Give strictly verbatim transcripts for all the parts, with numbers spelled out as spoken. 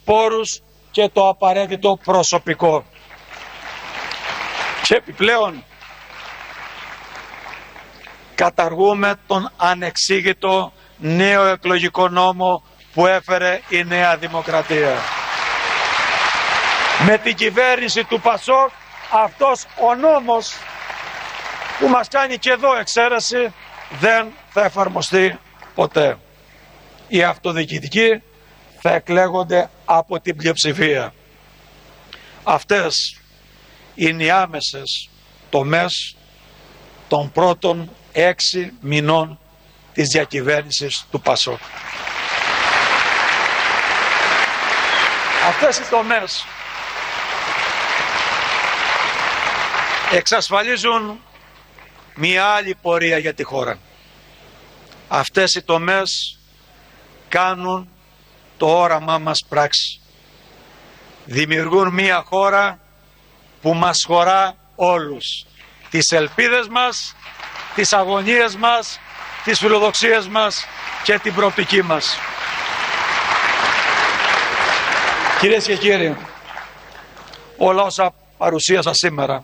πόρους και το απαραίτητο προσωπικό. Και επιπλέον καταργούμε τον ανεξήγητο νέο εκλογικό νόμο που έφερε η Νέα Δημοκρατία. Με την κυβέρνηση του Πασόκ αυτός ο νόμος που μας κάνει και εδώ εξαίρεση δεν θα εφαρμοστεί ποτέ. Οι αυτοδιοικητικοί θα εκλέγονται από την πλειοψηφία. Αυτές είναι οι άμεσες τομές των πρώτων έξι μηνών της διακυβέρνησης του Πασόκ. Αυτές οι τομές εξασφαλίζουν μια άλλη πορεία για τη χώρα. Αυτές οι τομές κάνουν το όραμά μας πράξη. Δημιουργούν μια χώρα που μας χωρά όλους. Τις ελπίδες μας, τις αγωνίες μας, τις φιλοδοξίες μας και την προοπτική μας. Κυρίες και κύριοι, όλα όσα παρουσίασα σήμερα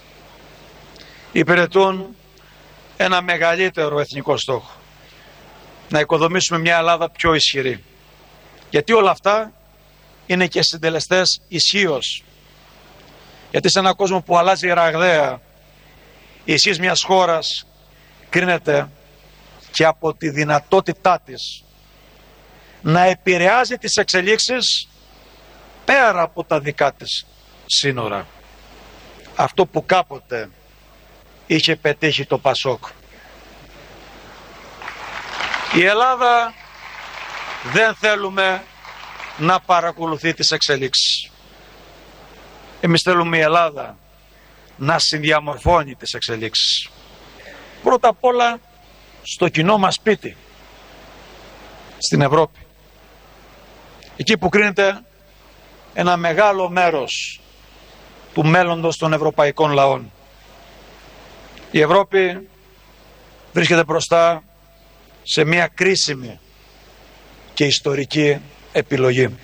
υπηρετούν ένα μεγαλύτερο εθνικό στόχο. Να οικοδομήσουμε μια Ελλάδα πιο ισχυρή. Γιατί όλα αυτά είναι και συντελεστές ισχύως. Γιατί σε έναν κόσμο που αλλάζει ραγδαία, η ισχύς μιας χώρας κρίνεται και από τη δυνατότητά της να επηρεάζει τις εξελίξεις πέρα από τα δικά της σύνορα. Αυτό που κάποτε είχε πετύχει το Πασόκ. Η Ελλάδα δεν θέλουμε να παρακολουθεί τις εξελίξεις. Εμείς θέλουμε η Ελλάδα να συνδιαμορφώνει τις εξελίξεις. Πρώτα απ' όλα στο κοινό μας σπίτι, στην Ευρώπη. Εκεί που κρίνεται ένα μεγάλο μέρος του μέλλοντος των ευρωπαϊκών λαών. Η Ευρώπη βρίσκεται μπροστά σε μια κρίσιμη και ιστορική επιλογή.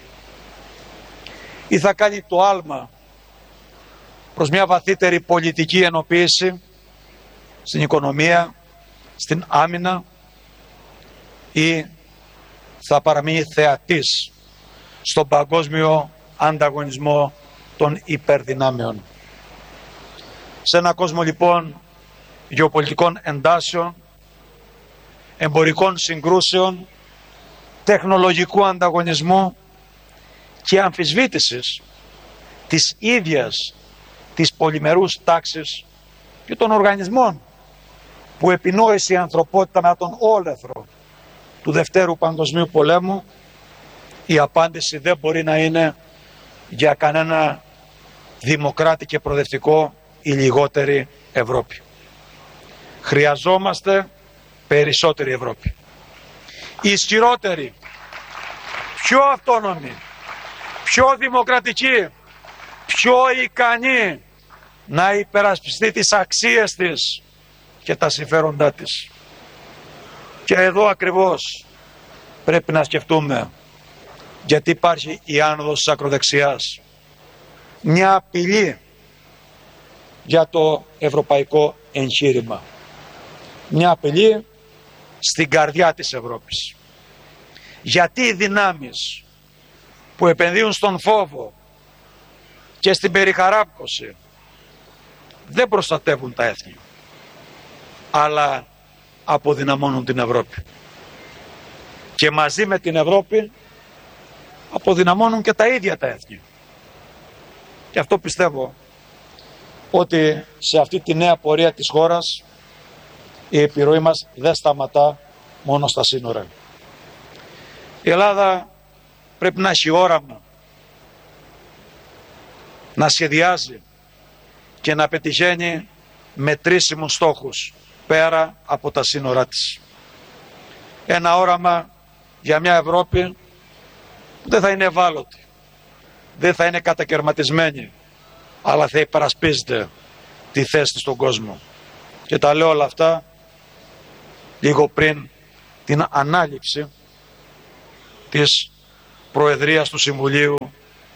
Ή θα κάνει το άλμα προς μια βαθύτερη πολιτική ενοποίηση στην οικονομία, στην άμυνα, ή θα παραμείνει θεατής στον παγκόσμιο ανταγωνισμό των υπερδυνάμεων. Σε ένα κόσμο λοιπόν γεωπολιτικών εντάσεων, εμπορικών συγκρούσεων, τεχνολογικού ανταγωνισμού και αμφισβήτησης της ίδιας της πολυμερούς τάξης και των οργανισμών που επινόησε η ανθρωπότητα μετά τον όλεθρο του Δευτέρου Παγκοσμίου Πολέμου, η απάντηση δεν μπορεί να είναι για κανένα δημοκράτη και προοδευτικό η λιγότερη Ευρώπη. Χρειαζόμαστε περισσότερη Ευρώπη. Ισχυρότερη, πιο αυτόνομη, πιο δημοκρατική, πιο ικανή να υπερασπιστεί τις αξίες της και τα συμφέροντά της. Και εδώ ακριβώς πρέπει να σκεφτούμε, γιατί υπάρχει η άνοδος της ακροδεξιάς. Μια απειλή για το ευρωπαϊκό εγχείρημα. Μια απειλή στην καρδιά της Ευρώπης. Γιατί οι δυνάμεις που επενδύουν στον φόβο και στην περιχαράπτωση δεν προστατεύουν τα έθνη, αλλά αποδυναμώνουν την Ευρώπη. Και μαζί με την Ευρώπη αποδυναμώνουν και τα ίδια τα έθνη. Και αυτό πιστεύω ότι σε αυτή τη νέα πορεία της χώρας η επιρροή μας δεν σταματά μόνο στα σύνορα. Η Ελλάδα πρέπει να έχει όραμα, να σχεδιάζει και να πετυχαίνει μετρήσιμους στόχους πέρα από τα σύνορά της. Ένα όραμα για μια Ευρώπη που δεν θα είναι ευάλωτη, δεν θα είναι κατακερματισμένη, αλλά θα υπερασπίζεται τη θέση της στον κόσμο. Και τα λέω όλα αυτά λίγο πριν την ανάληψη της Προεδρίας του Συμβουλίου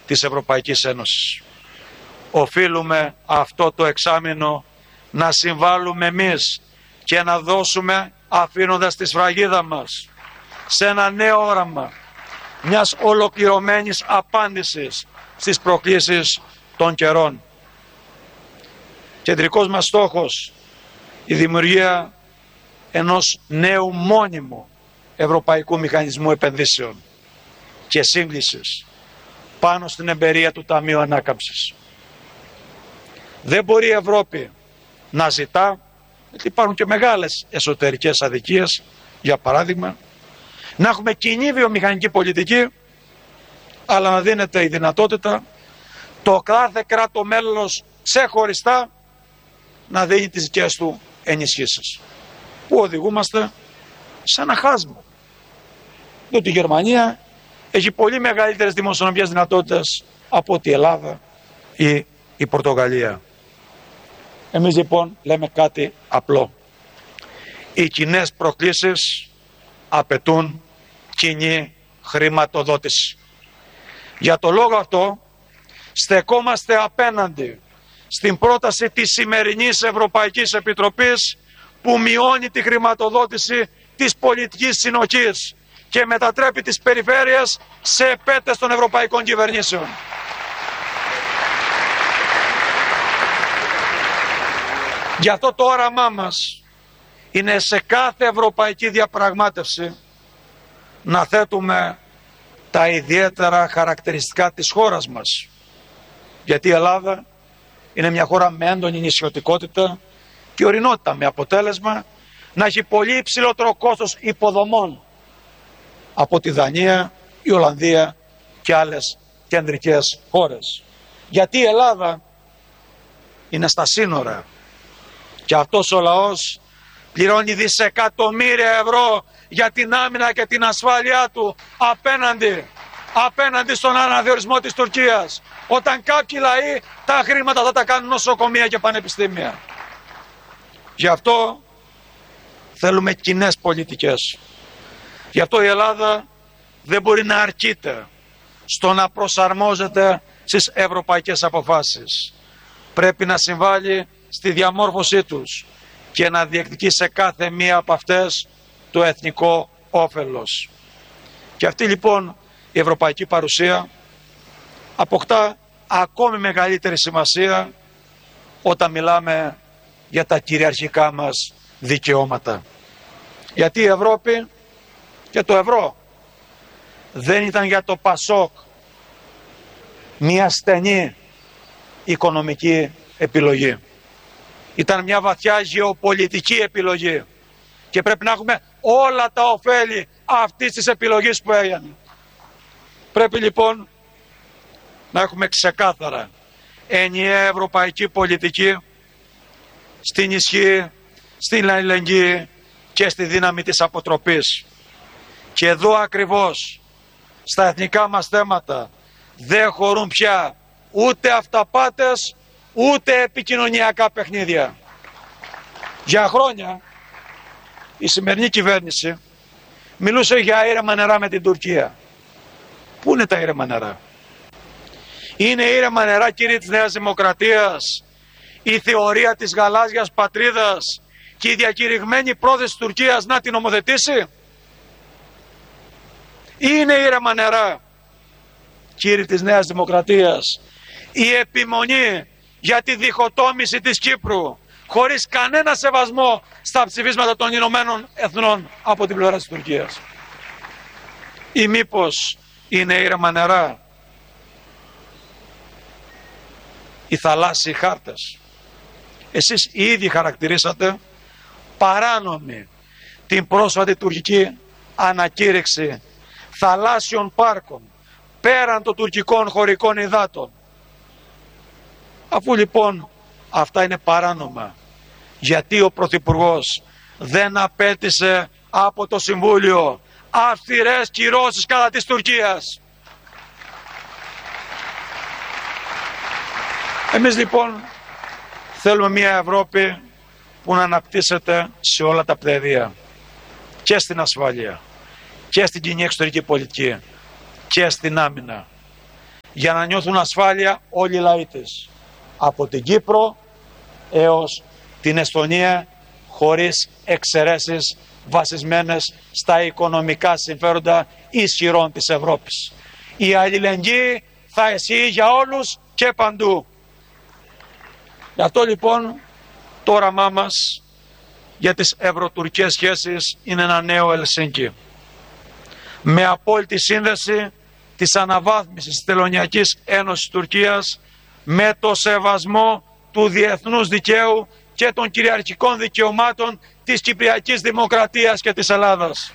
της Ευρωπαϊκής Ένωσης. Οφείλουμε αυτό το εξάμηνο να συμβάλλουμε εμείς και να δώσουμε, αφήνοντας τη σφραγίδα μας, σε ένα νέο όραμα μιας ολοκληρωμένης απάντησης στις προκλήσεις των καιρών. Κεντρικός μας στόχος η δημιουργία ενός νέου μόνιμου Ευρωπαϊκού Μηχανισμού Επενδύσεων και Σύγκλησης πάνω στην εμπειρία του Ταμείου Ανάκαμψης. Δεν μπορεί η Ευρώπη να ζητά, γιατί υπάρχουν και μεγάλες εσωτερικές αδικίες, για παράδειγμα, να έχουμε κοινή βιομηχανική πολιτική, αλλά να δίνεται η δυνατότητα το κάθε κράτο μέλος ξεχωριστά να δίνει τις δικές του ενισχύσεις. Πού οδηγούμαστε? Σε ένα χάσμα. Διότι η Γερμανία έχει πολύ μεγαλύτερες δημοσιονομικές δυνατότητες από τη Ελλάδα ή η Πορτογαλία. Εμείς λοιπόν λέμε κάτι απλό. Οι κοινές προκλήσεις απαιτούν κοινή χρηματοδότηση. Για το λόγο αυτό στεκόμαστε απέναντι στην πρόταση της σημερινής Ευρωπαϊκής Επιτροπής που μειώνει τη χρηματοδότηση της πολιτικής συνοχής και μετατρέπει τις περιφέρειες σε επέτες των ευρωπαϊκών κυβερνήσεων. Γι' αυτό το όραμά μας είναι σε κάθε ευρωπαϊκή διαπραγμάτευση να θέτουμε τα ιδιαίτερα χαρακτηριστικά της χώρας μας. Γιατί η Ελλάδα είναι μια χώρα με έντονη νησιωτικότητα και ορεινότητα, με αποτέλεσμα να έχει πολύ υψηλότερο κόστος υποδομών από τη Δανία, η Ολλανδία και άλλες κεντρικές χώρες. Γιατί η Ελλάδα είναι στα σύνορα και αυτός ο λαός πληρώνει δισεκατομμύρια ευρώ για την άμυνα και την ασφάλειά του απέναντι, απέναντι στον αναδιορισμό της Τουρκίας. Όταν κάποιοι λαοί τα χρήματα θα τα κάνουν νοσοκομεία και πανεπιστήμια. Γι' αυτό θέλουμε κοινές πολιτικές. Γι' αυτό η Ελλάδα δεν μπορεί να αρκείται στο να προσαρμόζεται στις ευρωπαϊκές αποφάσεις. Πρέπει να συμβάλλει στη διαμόρφωσή τους και να διεκδικεί σε κάθε μία από αυτές το εθνικό όφελος. Και αυτή λοιπόν η ευρωπαϊκή παρουσία αποκτά ακόμη μεγαλύτερη σημασία όταν μιλάμε για τα κυριαρχικά μας δικαιώματα. Γιατί η Ευρώπη και το ευρώ δεν ήταν για το Πασόκ μια στενή οικονομική επιλογή. Ήταν μια βαθιά γεωπολιτική επιλογή και πρέπει να έχουμε όλα τα ωφέλη αυτής της επιλογής που έγινε. Πρέπει λοιπόν να έχουμε ξεκάθαρα ενιαία ευρωπαϊκή πολιτική στην ισχύ, στην αλληλεγγύη και στη δύναμη της αποτροπής. Και εδώ ακριβώς στα εθνικά μας θέματα δεν χωρούν πια ούτε αυταπάτες ούτε επικοινωνιακά παιχνίδια. Για χρόνια η σημερινή κυβέρνηση μιλούσε για ήρεμα νερά με την Τουρκία. Πού είναι τα ήρεμα νερά? Είναι ήρεμα νερά, κύριοι της Νέας Δημοκρατίας, η θεωρία της γαλάζιας πατρίδας και η διακηρυγμένη πρόθεση της Τουρκίας να την νομοθετήσει? Είναι ήρεμα νερά, κύριοι της Νέας Δημοκρατίας, η επιμονή για τη διχοτόμηση της Κύπρου χωρίς κανένα σεβασμό στα ψηφίσματα των Ηνωμένων Εθνών από την πλευρά της Τουρκίας? Ή μήπως είναι ήρεμα νερά οι θαλάσσιοι χάρτες? Εσείς οι ίδιοι χαρακτηρίσατε παράνομη την πρόσφατη τουρκική ανακήρυξη θαλάσσιων πάρκων πέραν των τουρκικών χωρικών υδάτων. Αφού λοιπόν αυτά είναι παράνομα, γιατί ο Πρωθυπουργός δεν απέτησε από το Συμβούλιο αυστηρές κυρώσεις κατά της Τουρκίας? Εμείς λοιπόν θέλουμε μια Ευρώπη που να αναπτύσσεται σε όλα τα πεδία, και στην ασφάλεια και στην κοινή εξωτερική πολιτική και στην άμυνα. για να νιώθουν ασφάλεια όλοι οι λαοί της, από την Κύπρο έως την Εστονία, χωρίς εξαιρέσεις βασισμένες στα οικονομικά συμφέροντα ισχυρών της Ευρώπης. Η αλληλεγγύη θα ισχύει για όλους και παντού. Γι' αυτό λοιπόν το όραμά μας για τις ευρωτουρκικές σχέσεις είναι ένα νέο Ελσίνκι, με απόλυτη σύνδεση της αναβάθμισης της Τελωνειακής Ένωσης Τουρκίας με το σεβασμό του διεθνούς δικαίου και των κυριαρχικών δικαιωμάτων της Κυπριακής Δημοκρατίας και της Ελλάδας.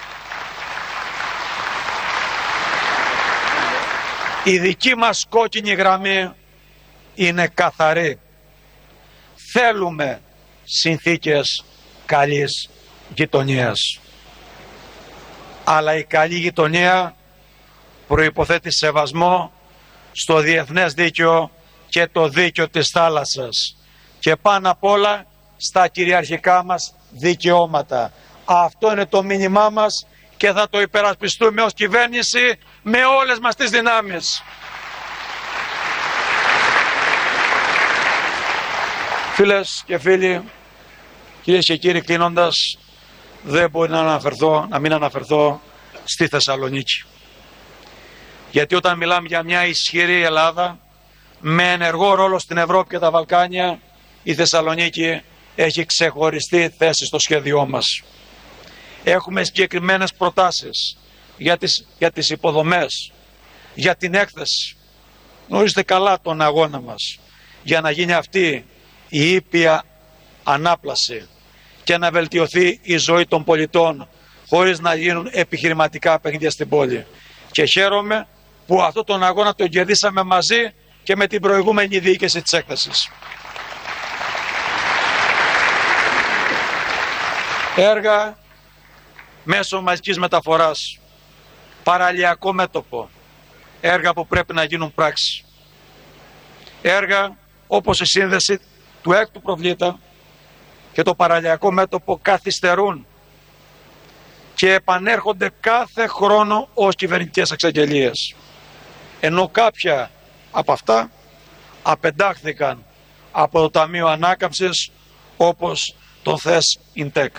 Η δική μας κόκκινη γραμμή είναι καθαρή. Θέλουμε συνθήκες καλής γειτονίας. Αλλά η καλή γειτονία προϋποθέτει σεβασμό στο διεθνές δίκαιο και το δίκαιο της θάλασσας και πάνω απ' όλα στα κυριαρχικά μας δικαιώματα. Αυτό είναι το μήνυμά μας και θα το υπερασπιστούμε ως κυβέρνηση με όλες μας τις δυνάμεις. Φίλες και φίλοι, κυρίες και κύριοι, κλείνοντας, δεν μπορεί να, αναφερθώ, να μην αναφερθώ στη Θεσσαλονίκη. Γιατί όταν μιλάμε για μια ισχυρή Ελλάδα με ενεργό ρόλο στην Ευρώπη και τα Βαλκάνια, η Θεσσαλονίκη έχει ξεχωριστή θέση στο σχέδιό μας. Έχουμε συγκεκριμένες προτάσεις για τις, για τις υποδομές, για την έκθεση. Γνωρίζετε καλά τον αγώνα μας για να γίνει αυτή η ήπια ανάπλαση και να βελτιωθεί η ζωή των πολιτών χωρίς να γίνουν επιχειρηματικά παιχνίδια στην πόλη. Και χαίρομαι που αυτό τον αγώνα τον κερδίσαμε μαζί και με την προηγούμενη διοίκηση της έκθεσης. Έργα μέσω μαζικής μεταφοράς, παραλιακό μέτωπο, έργα που πρέπει να γίνουν πράξη. Έργα όπως η σύνδεση του έκτου προβλήτα και το παραλιακό μέτωπο καθυστερούν και επανέρχονται κάθε χρόνο ως κυβερνητικές εξαγγελίες. Ενώ κάποια από αυτά απεντάχθηκαν από το Ταμείο Ανάκαμψης, όπως το ΘΕΣ Ιντεκ.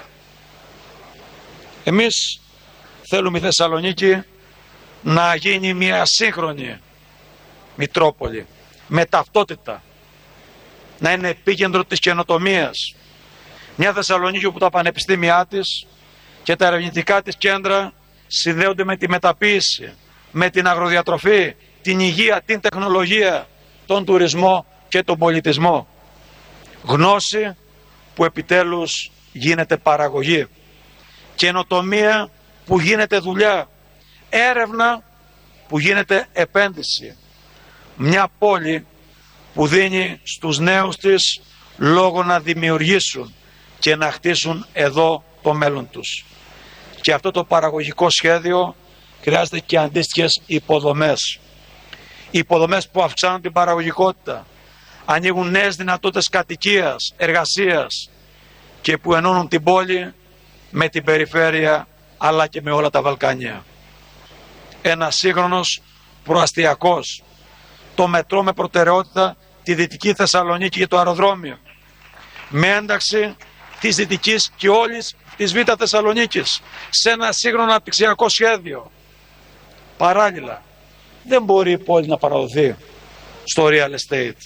Εμείς θέλουμε η Θεσσαλονίκη να γίνει μια σύγχρονη Μητρόπολη με ταυτότητα, να είναι επίκεντρο της καινοτομίας. Μια Θεσσαλονίκη όπου τα πανεπιστήμια της και τα ερευνητικά της κέντρα συνδέονται με τη μεταποίηση, με την αγροδιατροφή, την υγεία, την τεχνολογία, τον τουρισμό και τον πολιτισμό. Γνώση που επιτέλους γίνεται παραγωγή, καινοτομία που γίνεται δουλειά, έρευνα που γίνεται επένδυση. Μια πόλη που δίνει στους νέους της λόγο να δημιουργήσουν και να χτίσουν εδώ το μέλλον τους. Και αυτό το παραγωγικό σχέδιο χρειάζεται και αντίστοιχες υποδομές. Υποδομές που αυξάνουν την παραγωγικότητα, ανοίγουν νέες δυνατότητες κατοικίας, εργασίας και που ενώνουν την πόλη με την περιφέρεια αλλά και με όλα τα Βαλκάνια. Ένα σύγχρονος προαστιακός, το μετρό με προτεραιότητα τη Δυτική Θεσσαλονίκη και το αεροδρόμιο, με ένταξη της Δυτικής και όλης της Β' Θεσσαλονίκης σε ένα σύγχρονο αναπτυξιακό σχέδιο. Παράλληλα, δεν μπορεί η πόλη να παραδοθεί στο real estate.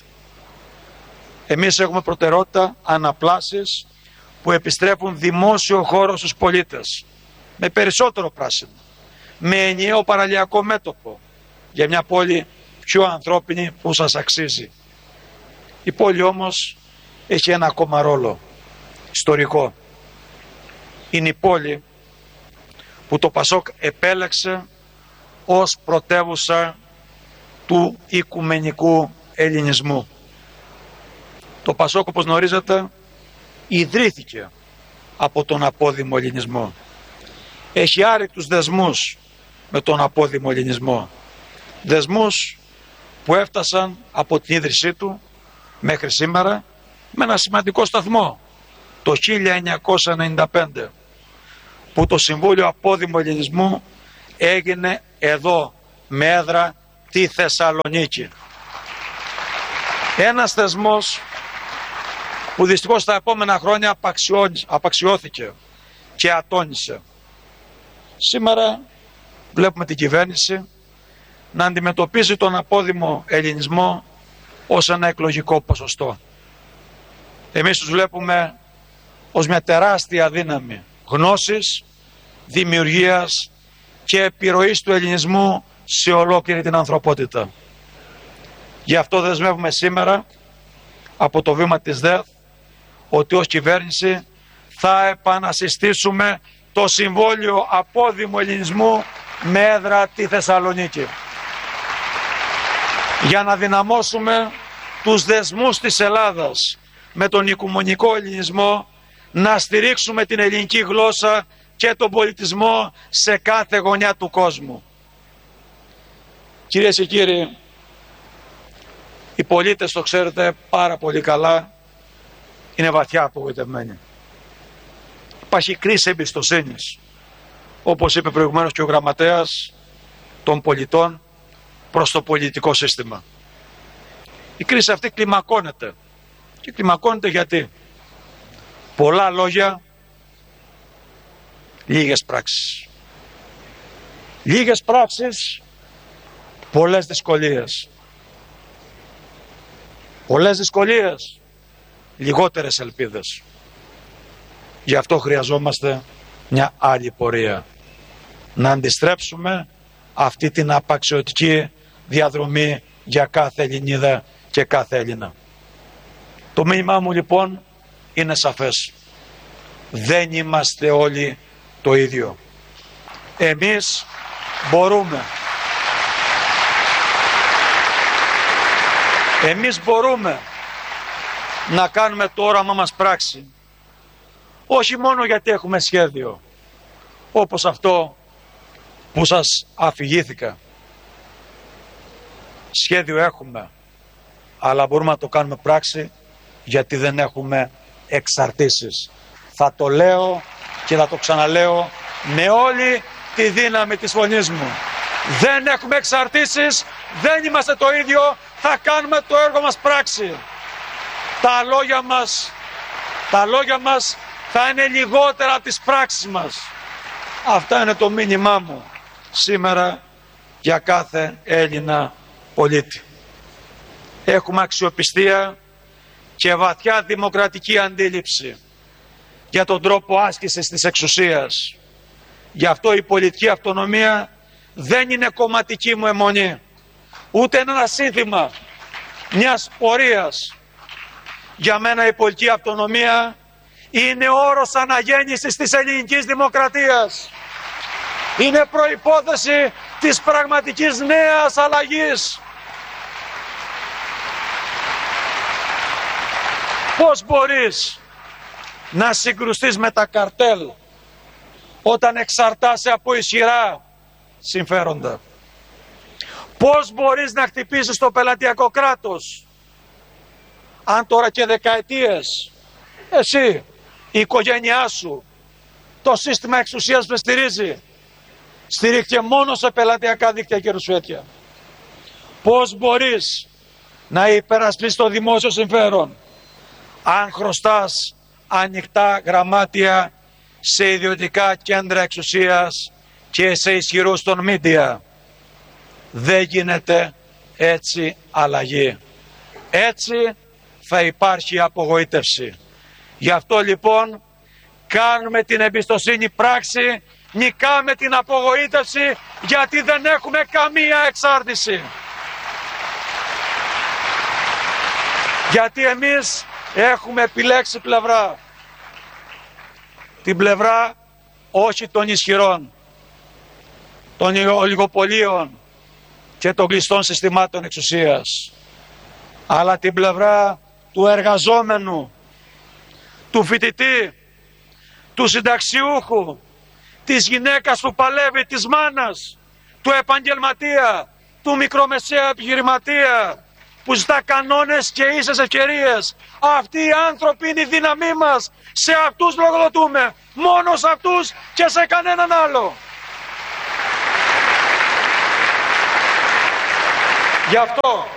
Εμείς έχουμε προτεραιότητα αναπλάσεις που επιστρέφουν δημόσιο χώρο στους πολίτες, με περισσότερο πράσινο, με ενιαίο παραλιακό μέτωπο, για μια πόλη πιο ανθρώπινη που σας αξίζει. Η πόλη όμως έχει ένα ακόμα ρόλο ιστορικό. Είναι η πόλη που το Πασόκ επέλεξε ως πρωτεύουσα του οικουμενικού ελληνισμού. Το Πασόκ, όπως γνωρίζετε, ιδρύθηκε από τον απόδημο ελληνισμό. Έχει άρρηκτους δεσμούς με τον απόδημο ελληνισμό. Δεσμούς που έφτασαν από την ίδρυσή του μέχρι σήμερα με ένα σημαντικό σταθμό, το χίλια εννιακόσια ενενήντα πέντε, που το Συμβούλιο Απόδημου Ελληνισμού έγινε εδώ με έδρα τη Θεσσαλονίκη. Ένας θεσμός που δυστυχώς τα επόμενα χρόνια απαξιώθηκε και ατώνησε. Σήμερα βλέπουμε την κυβέρνηση να αντιμετωπίζει τον απόδημο ελληνισμό ως ένα εκλογικό ποσοστό. Εμείς τους βλέπουμε ως μια τεράστια δύναμη γνώσης, δημιουργίας και επιρροής του ελληνισμού σε ολόκληρη την ανθρωπότητα. Γι' αυτό δεσμεύουμε σήμερα από το βήμα της ΔΕΘ ότι ως κυβέρνηση θα επανασυστήσουμε το Συμβόλαιο Απόδημου Ελληνισμού με έδρα τη Θεσσαλονίκη, για να δυναμώσουμε τους δεσμούς της Ελλάδας με τον οικουμενικό ελληνισμό, να στηρίξουμε την ελληνική γλώσσα και τον πολιτισμό σε κάθε γωνιά του κόσμου. Κυρίες και κύριοι, οι πολίτες, το ξέρετε πάρα πολύ καλά, είναι βαθιά απογοητευμένοι. Υπάρχει κρίση εμπιστοσύνης, όπως είπε προηγουμένως και ο γραμματέας, των πολιτών προς το πολιτικό σύστημα. Η κρίση αυτή κλιμακώνεται. Και κλιμακώνεται γιατί πολλά λόγια, λίγες πράξεις. Λίγες πράξεις, πολλές δυσκολίες. Πολλές δυσκολίες, λιγότερες ελπίδες. Γι' αυτό χρειαζόμαστε μια άλλη πορεία. Να αντιστρέψουμε αυτή την απαξιωτική διαδρομή για κάθε Ελληνίδα και κάθε Έλληνα. Το μήνυμά μου λοιπόν είναι σαφές. Δεν είμαστε όλοι το ίδιο. Εμείς μπορούμε. Εμείς μπορούμε να κάνουμε το όραμά μας πράξη. Όχι μόνο γιατί έχουμε σχέδιο, όπως αυτό που σας αφηγήθηκα. Σχέδιο έχουμε, αλλά μπορούμε να το κάνουμε πράξη γιατί δεν έχουμε εξαρτήσεις. Θα το λέω και θα το ξαναλέω με όλη τη δύναμη της φωνής μου. Δεν έχουμε εξαρτήσεις, δεν είμαστε το ίδιο, θα κάνουμε το έργο μας πράξη. Τα λόγια μας, τα λόγια μας θα είναι λιγότερα από τις πράξεις μας. Αυτά είναι το μήνυμά μου σήμερα για κάθε Έλληνα πολίτη. Έχουμε αξιοπιστία και βαθιά δημοκρατική αντίληψη για τον τρόπο άσκησης της εξουσίας. Γι' αυτό η πολιτική αυτονομία δεν είναι κομματική μου αιμονή, ούτε είναι ένα σύνθημα μιας πορείας. Για μένα η πολιτική αυτονομία είναι όρος αναγέννησης της ελληνικής δημοκρατίας. Είναι προϋπόθεση της πραγματικής νέας αλλαγής. Πώς μπορείς να συγκρουστείς με τα καρτέλ όταν εξαρτάσαι από ισχυρά συμφέροντα? Πώς μπορείς να χτυπήσεις το πελατειακό κράτος αν τώρα και δεκαετίες εσύ, η οικογένειά σου, το σύστημα εξουσίας με στηρίζει, στηρίχθηκε μόνο σε πελατειακά δίκτυα και ρουσφέτια? Πώς μπορείς να υπερασπίσεις το δημόσιο συμφέρον αν χρωστάς ανοιχτά γραμμάτια σε ιδιωτικά κέντρα εξουσίας και σε ισχυρούς των μίντια? Δεν γίνεται έτσι αλλαγή. Έτσι θα υπάρχει απογοήτευση. Γι' αυτό λοιπόν κάνουμε την εμπιστοσύνη πράξη, νικάμε την απογοήτευση, γιατί δεν έχουμε καμία εξάρτηση. Γιατί εμείς έχουμε επιλέξει πλευρά. Την πλευρά όχι των ισχυρών, των ολιγοπολίων και των κλειστών συστημάτων εξουσίας, αλλά την πλευρά του εργαζόμενου, του φοιτητή, του συνταξιούχου, της γυναίκας που παλεύει, της μάνας, του επαγγελματία, του μικρομεσαίου επιχειρηματία, που ζητά κανόνες και ίσες ευκαιρίες. Αυτοί οι άνθρωποι είναι η δύναμή μας. Σε αυτούς λογοδοτούμε. Μόνο σε αυτούς και σε κανέναν άλλο. Γι' αυτό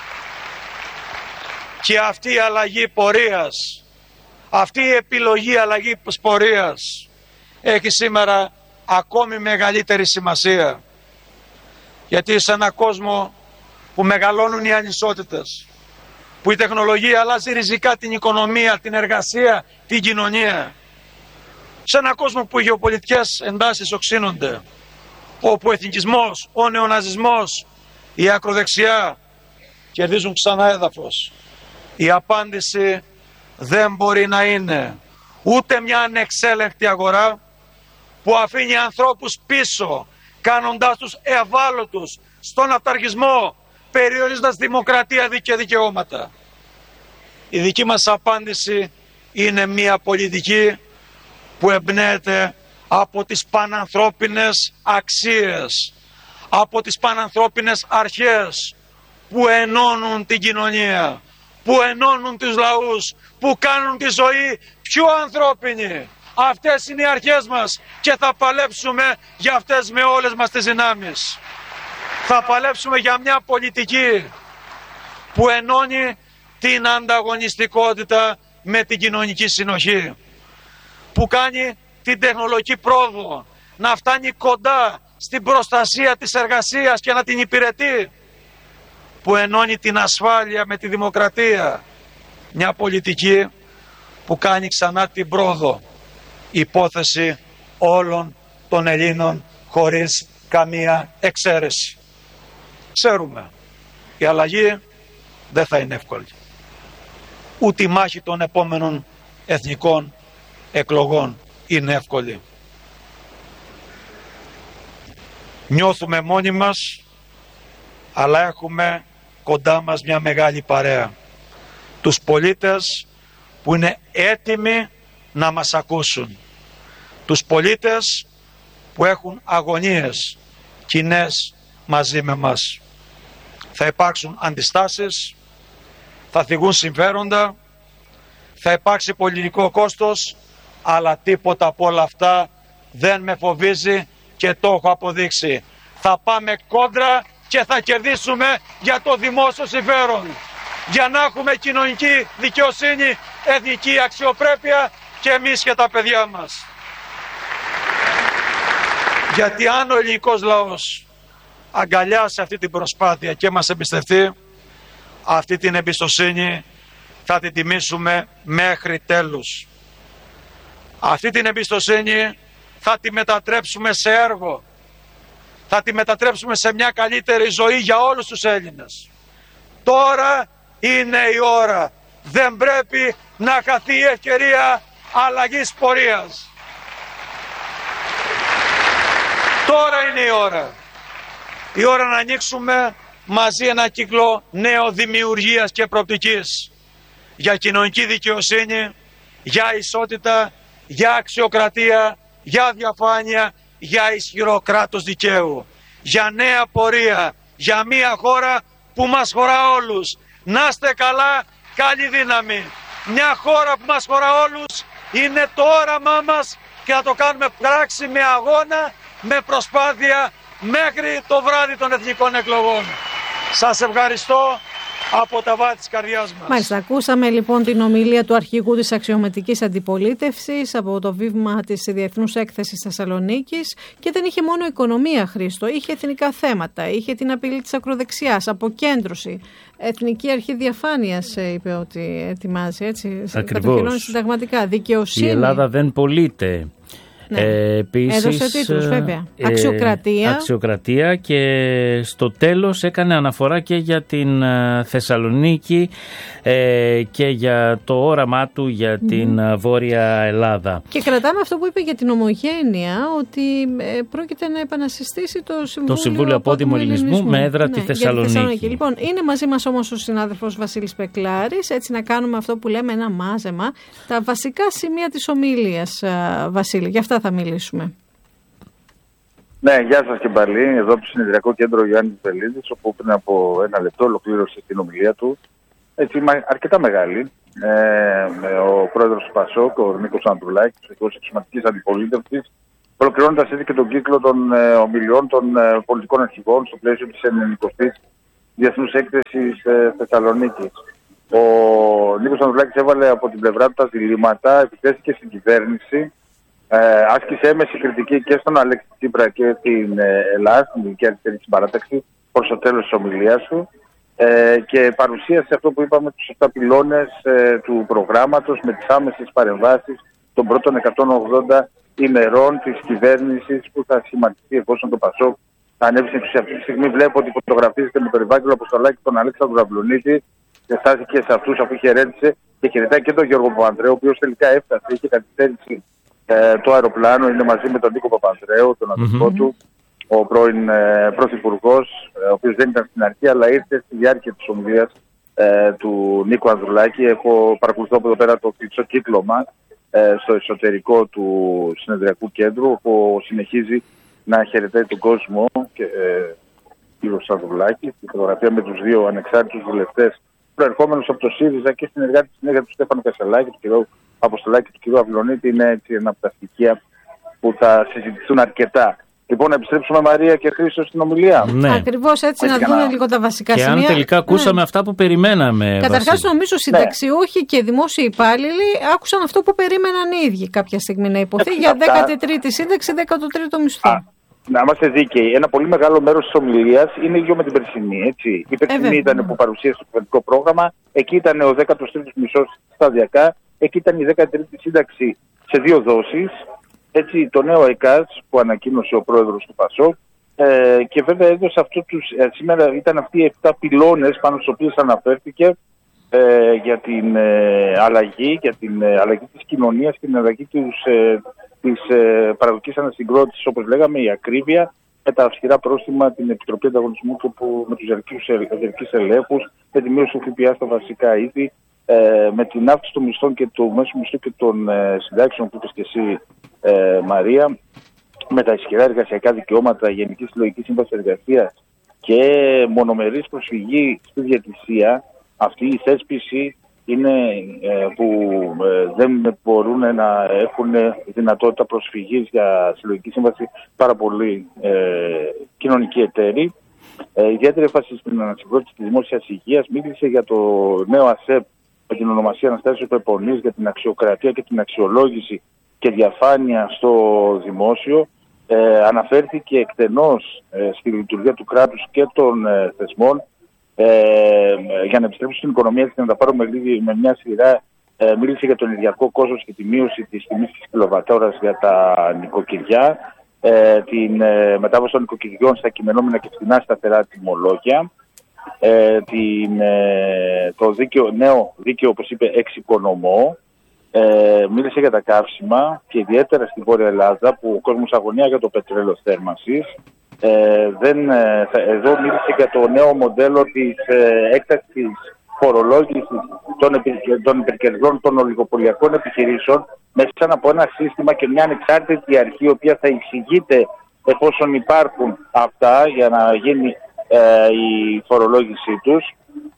και αυτή η αλλαγή πορείας, αυτή η επιλογή αλλαγή πορείας έχει σήμερα ακόμη μεγαλύτερη σημασία. Γιατί σε έναν κόσμο που μεγαλώνουν οι ανισότητες, που η τεχνολογία αλλάζει ριζικά την οικονομία, την εργασία, την κοινωνία, σε έναν κόσμο που οι γεωπολιτικές εντάσεις οξύνονται, όπου ο εθνικισμός, ο νεοναζισμός, η ακροδεξιά κερδίζουν ξανά έδαφος, η απάντηση δεν μπορεί να είναι ούτε μια ανεξέλεγκτη αγορά που αφήνει ανθρώπους πίσω, κάνοντάς τους ευάλωτους στον αυταρχισμό, περιορίζοντας δημοκρατία και δικαιώματα. Η δική μας απάντηση είναι μια πολιτική που εμπνέεται από τις πανανθρώπινες αξίες, από τις πανανθρώπινες αρχές που ενώνουν την κοινωνία, που ενώνουν τους λαούς, που κάνουν τη ζωή πιο ανθρώπινη. Αυτές είναι οι αρχές μας και θα παλέψουμε για αυτές με όλες μας τις δυνάμεις. Θα παλέψουμε για μια πολιτική που ενώνει την ανταγωνιστικότητα με την κοινωνική συνοχή, που κάνει την τεχνολογική πρόοδο να φτάνει κοντά στην προστασία της εργασίας και να την υπηρετεί, που ενώνει την ασφάλεια με τη δημοκρατία. Μια πολιτική που κάνει ξανά την πρόοδο υπόθεση όλων των Ελλήνων χωρίς καμία εξαίρεση. Ξέρουμε, η αλλαγή δεν θα είναι εύκολη. Ούτε η μάχη των επόμενων εθνικών εκλογών είναι εύκολη. Νιώθουμε μόνοι μας, αλλά έχουμε κοντά μας μια μεγάλη παρέα. Τους πολίτες που είναι έτοιμοι να μας ακούσουν. Τους πολίτες που έχουν αγωνίες κοινές μαζί με μας. Θα υπάρξουν αντιστάσεις, θα θυγούν συμφέροντα, θα υπάρξει πολιτικό κόστος, αλλά τίποτα από όλα αυτά δεν με φοβίζει και το έχω αποδείξει. Θα πάμε κόντρα και θα κερδίσουμε για το δημόσιο συμφέρον. Για να έχουμε κοινωνική δικαιοσύνη, εθνική αξιοπρέπεια και εμείς και τα παιδιά μας. Γιατί αν ο ελληνικός λαός αγκαλιάσει αυτή την προσπάθεια και μας εμπιστευτεί, αυτή την εμπιστοσύνη θα την τιμήσουμε μέχρι τέλους. Αυτή την εμπιστοσύνη θα τη μετατρέψουμε σε έργο. Θα τη μετατρέψουμε σε μια καλύτερη ζωή για όλους τους Έλληνες. Τώρα είναι η ώρα. Δεν πρέπει να χαθεί η ευκαιρία αλλαγής πορείας. Τώρα είναι η ώρα. Η ώρα να ανοίξουμε μαζί ένα κύκλο νέο δημιουργίας και προοπτικής για κοινωνική δικαιοσύνη, για ισότητα, για αξιοκρατία, για διαφάνεια, για ισχυρό κράτος δικαίου, για νέα πορεία, για μια χώρα που μας χωρά όλους. Να είστε καλά, καλή δύναμη. Μια χώρα που μας χωρά όλους είναι το όραμά μας και θα το κάνουμε πράξη με αγώνα, με προσπάθεια μέχρι το βράδυ των εθνικών εκλογών. Σας ευχαριστώ από τα βάθη της καρδιάς μας. Μάλιστα, ακούσαμε λοιπόν την ομιλία του αρχηγού της αξιωματικής αντιπολίτευσης από το βήμα της Διεθνούς Έκθεσης Θεσσαλονίκης και δεν είχε μόνο οικονομία, Χρήστο, είχε εθνικά θέματα, είχε την απειλή της ακροδεξιάς, αποκέντρωση, Εθνική Αρχή Διαφάνειας είπε ότι ετοιμάζει, έτσι, κατοχυρώνει συνταγματικά, δικαιοσύνη. Η Ελλάδα δεν πωλείται. Ναι. Ε, επίσης, έδωσε τίτλους βέβαια. Ε, αξιοκρατία. Αξιοκρατία και στο τέλος έκανε αναφορά και για την uh, Θεσσαλονίκη ε, και για το όραμά του για την uh, Βόρεια Ελλάδα. Και κρατάμε αυτό που είπε για την ομογένεια, ότι ε, πρόκειται να επανασυστήσει το Συμβούλιο, το Συμβούλιο Απόδημου Ελληνισμού με έδρα ναι, τη Θεσσαλονίκη. Τη Θεσσαλονίκη. Λοιπόν, είναι μαζί μας όμως ο συνάδελφος Βασίλης Πεκλάρης, έτσι να κάνουμε αυτό που λέμε ένα μάζεμα, τα βασικά σημεία της ομίλειας, uh, Βασίλη. Γι' αυτά θα μιλήσουμε. Ναι, γεια σας και πάλι. Εδώ από το Συνεδριακό Κέντρο Γιάννης Βελίδης, όπου πριν από ένα λεπτό ολοκλήρωσε την ομιλία του. Έτσι, αρκετά μεγάλη. Ε, ο πρόεδρος του ΠΑΣΟΚ, ο Νίκος Ανδρουλάκης, αρχηγός της αξιωματικής αντιπολίτευσης, ολοκληρώνοντας ήδη και τον κύκλο των ε, ομιλιών των ε, πολιτικών αρχηγών στο πλαίσιο της ενενηκοστής Διεθνούς Έκθεσης ε, Θεσσαλονίκης. Ο Νίκος Ανδρουλάκης έβαλε από την πλευρά του τα διλήμματα, επιτέθηκε στην κυβέρνηση, ε, άσκησε έμεση κριτική και στον Αλέξη Τσίπρα και την ε, Ελλάδα, στην Ελληνική Αριστερή Συμπαράταξη, προς το τέλος της ομιλίας του, ε, και παρουσίασε αυτό που είπαμε, τους επτά πυλώνες ε, του προγράμματος με τις άμεσες παρεμβάσεις των πρώτων εκατόν ογδόντα ημερών της κυβέρνησης που θα σχηματιστεί εφόσον το ΠΑΣΟΚ ανέβει στην εξουσία. Αυτή τη στιγμή βλέπω ότι φωτογραφίζεται με τον Ευάγγελο Αποστολάκη και τον Αλέξανδρο Αυλονίτη. Στάθηκε σε αυτούς αφού χαιρέτησε και χαιρετάει και τον Γιώργο Παπανδρέου, ο οποίος τελικά έφτασε, είχε καθυστέρηση ε, το αεροπλάνο, είναι μαζί με τον Νίκο Παπανδρέου, τον αδελφό mm-hmm. του, ο πρώην ε, πρωθυπουργός, ε, ο οποίος δεν ήταν στην αρχή, αλλά ήρθε στη διάρκεια της ομιλίας ε, του Νίκου Ανδρουλάκη. Έχω παρακολουθώ από εδώ πέρα το κλειστό κύκλωμα ε, στο εσωτερικό του συνεδριακού κέντρου, όπου συνεχίζει να χαιρετάει τον κόσμο και ε, κύριο Ανδρουλάκη. Στη φωτογραφία με τους δύο ανεξάρτητους βουλευτές προερχόμενους από το ΣΥΡΙΖΑ και συνεργάτη συνέχεια του Στέφανου Κασελάκη, του κ. Αποστολάκη και του κ. Αυλονίτη, είναι έτσι ένα από τα στοιχεία που θα συζητηθούν αρκετά. Λοιπόν, να επιστρέψουμε, Μαρία και Χρήστο, στην ομιλία. Ναι. Ακριβώς έτσι, έτσι, να δούμε λίγο τα βασικά και σημεία. Και αν τελικά ακούσαμε ναι. αυτά που περιμέναμε. Καταρχάς, νομίζω συνταξιούχοι ναι. και δημόσιοι υπάλληλοι άκουσαν αυτό που περίμεναν οι ίδιοι κάποια στιγμή να υποθεί για δέκατη τρίτη σύνταξη, δέκατο τρίτο μισθό. Α. Να είμαστε δίκαιοι. Ένα πολύ μεγάλο μέρος της ομιλίας είναι ίδιο με την περσινή. Έτσι. Η περσινή ε, ήταν που παρουσίασε το κυβερνητικό πρόγραμμα. Εκεί ήταν ο δέκατος τρίτος μισθός σταδιακά. Εκεί ήταν η δέκατη τρίτη σύνταξη σε δύο δόσεις. Έτσι, το νέο ΕΚΑΣ που ανακοίνωσε ο πρόεδρος του ΠΑΣΟΚ. Ε, και βέβαια έδωσε αυτό τους, ε, σήμερα ήταν αυτοί οι επτά πυλώνες πάνω στους οποίους αναφέρθηκε ε, για την ε, αλλαγή, για την ε, αλλαγή της κοινωνίας και την αλλαγή τους, ε, της ε, παραγωγικής ανασυγκρότησης, όπως λέγαμε, η ακρίβεια, με τα αυστηρά πρόστιμα, την Επιτροπή Ανταγωνισμού και που, με τους διαρκείς ελέγχους, με τη μείωση του ΦΠΑ στα βασικά είδη, ε, με την αύξηση των μισθών και του μέσου μισθού και των ε, συντάξεων που είπες και εσύ, ε, Μαρία, με τα ισχυρά εργασιακά δικαιώματα, Γενική Συλλογική Σύμβαση Εργασίας και μονομερής προσφυγή στη διαιτησία. Αυτή η θέσπιση είναι ε, που ε, δεν μπορούν να έχουν δυνατότητα προσφυγής για συλλογική σύμβαση πάρα πολλοί ε, κοινωνικοί εταίροι. Ε, ιδιαίτερη έμφαση στην ανασυγκρότηση της δημόσιας υγείας. Μίλησε για το νέο ΑΣΕΠ με την ονομασία Αναστάσεως Πεπονής, για την αξιοκρατία και την αξιολόγηση και διαφάνεια στο δημόσιο. Ε, αναφέρθηκε εκτενώς ε, στη λειτουργία του κράτους και των ε, θεσμών. Ε, για να επιστρέψω στην οικονομία της και να τα πάρω με, με μια σειρά, ε, μίλησε για τον ενεργειακό κόστος και τη μείωση της τιμής της κιλοβατόρας για τα νοικοκυριά, ε, την ε, μετάβαση των νοικοκυριών στα κειμενόμενα και φθηνά σταθερά τιμολόγια, ε, την, ε, το δίκαιο, νέο δίκαιο, όπως είπε, εξοικονομώ. Ε, μίλησε για τα καύσιμα και ιδιαίτερα στη Βόρεια Ελλάδα που ο κόσμος αγωνία για το πετρέλαιο θέρμανσης. Ε, δεν, ε, εδώ μίλησε για το νέο μοντέλο της ε, έκτακτης φορολόγησης των, επι, των υπερκερδών των ολιγοπολιακών επιχειρήσεων μέσα από ένα σύστημα και μια ανεξάρτητη αρχή η οποία θα εξηγείται εφόσον υπάρχουν αυτά για να γίνει ε, η φορολόγησή τους.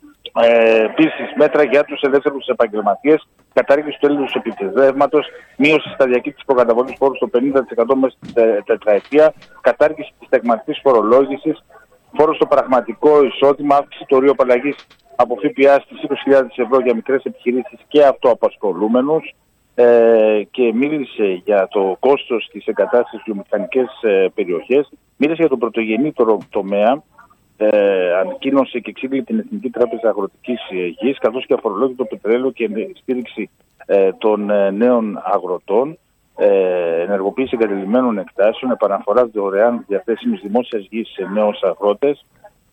Ε, Επίσης, μέτρα για τους ελεύθερους επαγγελματίες, κατάργηση του έλλειμματος επιτεδεύματος, μείωση σταδιακή της προκαταβολής φόρου στο πενήντα τοις εκατό μέσα στην τετραετία, κατάργηση της ταγματικής φορολόγησης, φόρο στο πραγματικό εισόδημα, αύξηση του ορίου απαλλαγής από ΦΠΑ στις είκοσι χιλιάδες ευρώ για μικρές επιχειρήσεις και αυτοαπασχολούμενους. Ε, και μίλησε για το κόστος της εγκατάστασης στις βιομηχανικές ε, περιοχές, μίλησε για τον πρωτογενή τομέα. Ε, ανακοίνωσε και εξήγηλε την Εθνική Τράπεζα Αγροτικής Γης, καθώς και αφορολόγησε το πετρέλαιο και στήριξη ε, των ε, νέων αγροτών, ε, ενεργοποίηση εγκατελειμμένων εκτάσεων, επαναφορά δωρεάν διαθέσιμης δημόσιας γης σε νέους αγρότες.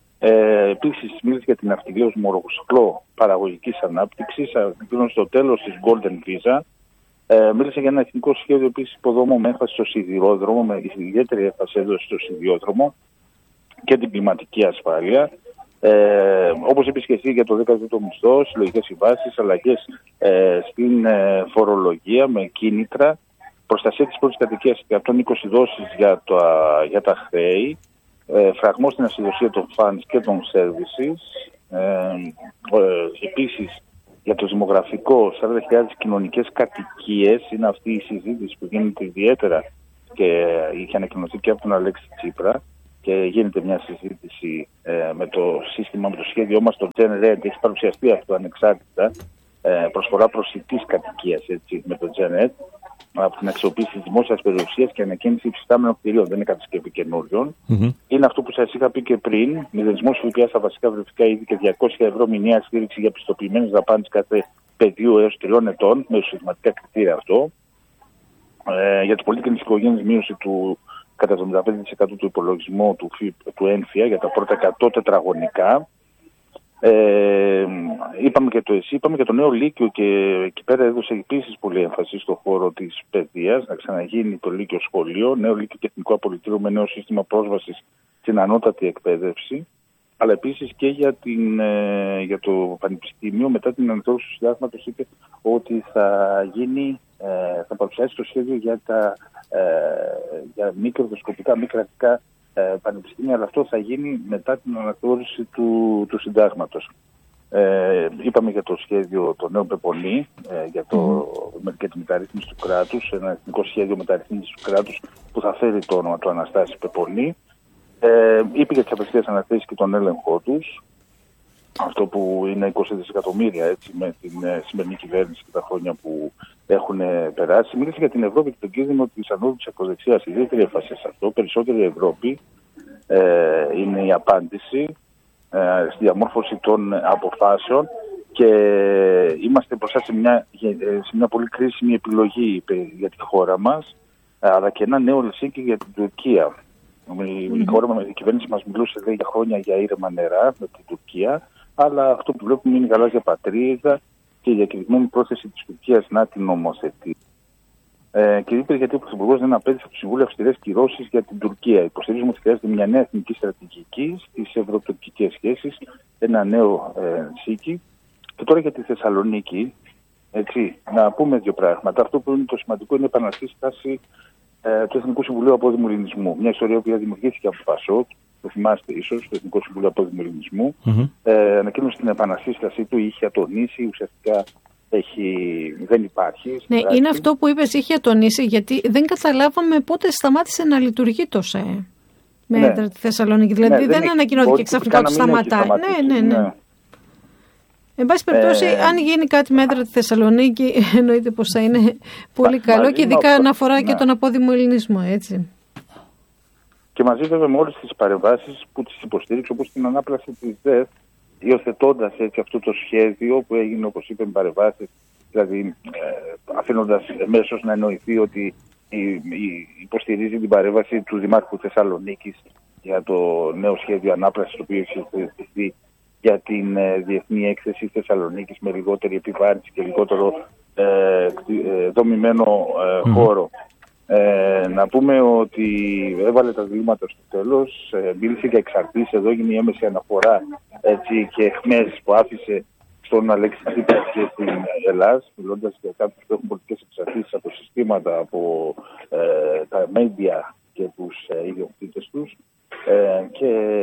Ε, επίσης, μίλησε για την ναυτιλία ως μοροκλό παραγωγικής ανάπτυξης, ανακοίνωσε το τέλος της Golden Visa. Ε, μίλησε για ένα εθνικό σχέδιο επίσης υποδόμου με έμφαση στο σιδηρόδρομο, με ιδιαίτερη έμφαση έδωσε στο σιδηρόδρομο και την κλιματική ασφάλεια. Ε, όπως είπες και εσύ για το δέκατο τρίτο μισθό, συλλογικές συμβάσεις, αλλαγές ε, στην ε, φορολογία με κίνητρα, προστασία της πρώτης κατοικίας εκατόν είκοσι δόσεις για, το, για τα χρέη, ε, φραγμό στην ασυδοσία των funds και των services. Ε, ε, επίσης για το δημογραφικό σαράντα χιλιάδες κοινωνικές κατοικίες, είναι αυτή η συζήτηση που γίνεται ιδιαίτερα και είχε ανακοινωθεί και από τον Αλέξη Τσίπρα. και γίνεται μια συζήτηση ε, με το σύστημα, με το σχέδιό μας, το GenRed, έχει παρουσιαστεί αυτό ανεξάρτητα, ε, προσφορά προσιτής κατοικίας, έτσι, με το GenRed, από την αξιοποίηση της δημόσιας περιουσίας και ανακαίνιση υφιστάμενων κτηρίων, δεν είναι κατασκευή καινούριων. Mm-hmm. Είναι αυτό που σας είχα πει και πριν, μηδενισμός ΦΠΑ στα βασικά βρεφικά είδη και διακόσια ευρώ μηνιαία στήριξη για πιστοποιημένες δαπάνες κάθε πεδίου έως τριών ετών, με συστηματικά κριτήρια αυτό. Ε, για τις πολύκαινες οικογένειες, μείωση του κατά εβδομήντα πέντε τοις εκατό του υπολογισμού του, του έμφυα για τα πρώτα εκατό τετραγωνικά. Ε, είπαμε και το ΕΣΥ, είπαμε και το νέο Λύκειο, και εκεί πέρα έδωσε επίσης πολύ έμφαση στον χώρο της παιδείας, να ξαναγίνει το Λύκειο σχολείο, νέο Λύκειο και Εθνικό Απολυτήριο με νέο σύστημα πρόσβασης στην ανώτατη εκπαίδευση, αλλά επίσης και για, την, ε, για το Πανεπιστήμιο. Μετά την αναθεώρηση του συντάγματος είπε ότι θα γίνει, ε, θα παρουσιάσει το σχέδιο για τα ε, για μη κερδοσκοπικά, μη κρατικά ε, πανεπιστήμια, αλλά αυτό θα γίνει μετά την αναθεώρηση του, του συντάγματος. Ε, είπαμε για το σχέδιο το νέο Πεπονί, ε, για, το, mm. για τη μεταρρύθμιση του κράτους, ένα εθνικό σχέδιο μεταρρύθμισης του κράτους που θα φέρει το όνομα του Αναστάση Πεπονί. Ε, είπε για τις απευθείας αναθέσεις και τον έλεγχό τους, αυτό που είναι είκοσι δισεκατομμύρια, έτσι, με την ε, σημερινή κυβέρνηση και τα χρόνια που έχουν ε, περάσει. Μίλησε για την Ευρώπη και τον κίνδυνο της ανόδου της ακροδεξιάς. Ιδιαίτερη έμφαση σε αυτό. Περισσότερη Ευρώπη ε, είναι η απάντηση ε, στη διαμόρφωση των αποφάσεων, και είμαστε μπροστά σε μια, σε μια πολύ κρίσιμη επιλογή για τη χώρα μας, αλλά και ένα νέο Ελσίνκι για την Τουρκία. Η, mm-hmm. χώρα, η κυβέρνηση μας μιλούσε λέει, για χρόνια για ήρεμα νερά με την Τουρκία, αλλά αυτό που βλέπουμε είναι η γαλάζια πατρίδα και η διακηρυγμένη πρόθεση της Τουρκίας να την νομοθετεί. Ε, και είπε γιατί ο Πρωθυπουργός δεν απέδειξε από το Συμβούλιο αυστηρές κυρώσεις για την Τουρκία. Υποστηρίζουμε ότι χρειάζεται μια νέα εθνική στρατηγική στις ευρωπαϊκές σχέσεις, ένα νέο ε, ΣΥΚΙ. Και τώρα για τη Θεσσαλονίκη, έτσι, να πούμε δύο πράγματα. Αυτό που είναι το σημαντικό είναι η επανασύσταση ε, του Εθνικού Συμβουλίου Απόδημου Ελληνισμού. Μια ιστορία που δημιουργήθηκε από το ΠΑΣΟΚ, το θυμάστε ίσως, το Εθνικό Συμβούλιο Απόδημου Ελληνισμού. Mm-hmm. Ε, ανακοίνωσε την επανασύσταση του, είχε ατονίσει ουσιαστικά. Έχει, δεν υπάρχει. Ναι, πράξη. Είναι αυτό που είπες, είχε ατονίσει, γιατί δεν καταλάβαμε πότε σταμάτησε να λειτουργεί το ΣΕ με ναι. τη Θεσσαλονίκη. Δηλαδή ναι, δεν, δεν ανακοινώθηκε ξαφνικά ότι σταματάει. Ναι, ναι, ναι. ναι. Εν πάση περιπτώσει, ε, αν γίνει κάτι μέτρα τη Θεσσαλονίκη, εννοείται πως θα είναι πολύ μα, καλό και ειδικά αναφορά ναι. και τον απόδημο ελληνισμό, έτσι. Και μαζί βέβαια με όλες τις παρεμβάσεις που τις υποστήριξε, όπως την ανάπλαση της ΔΕΘ, υιοθετώντας έτσι αυτό το σχέδιο που έγινε, όπως είπε, με παρεμβάσεις, δηλαδή ε, αφήνοντας εμέσως να εννοηθεί ότι η, η, υποστηρίζει την παρέμβαση του Δημάρχου Θεσσαλονίκης για το νέο σχέδιο ανάπλασης, το οποίο έχει συζητηθεί για την ε, διεθνή έκθεση Θεσσαλονίκης με λιγότερη επιβάρυνση και λιγότερο ε, ε, δομημένο ε, χώρο. Ε, να πούμε ότι έβαλε τα διλήμματα στο τέλος, ε, μίλησε για εξαρτήσεις, εδώ έγινε η έμεση αναφορά έτσι, και εχμές που άφησε στον Αλέξη Τσίπρα και στην Ελλάδα, μιλώντας για κάποιους που έχουν πολιτικές εξαρτήσεις από συστήματα, από ε, τα μέντια και τους ε, ιδιοκτήτες τους, ε, και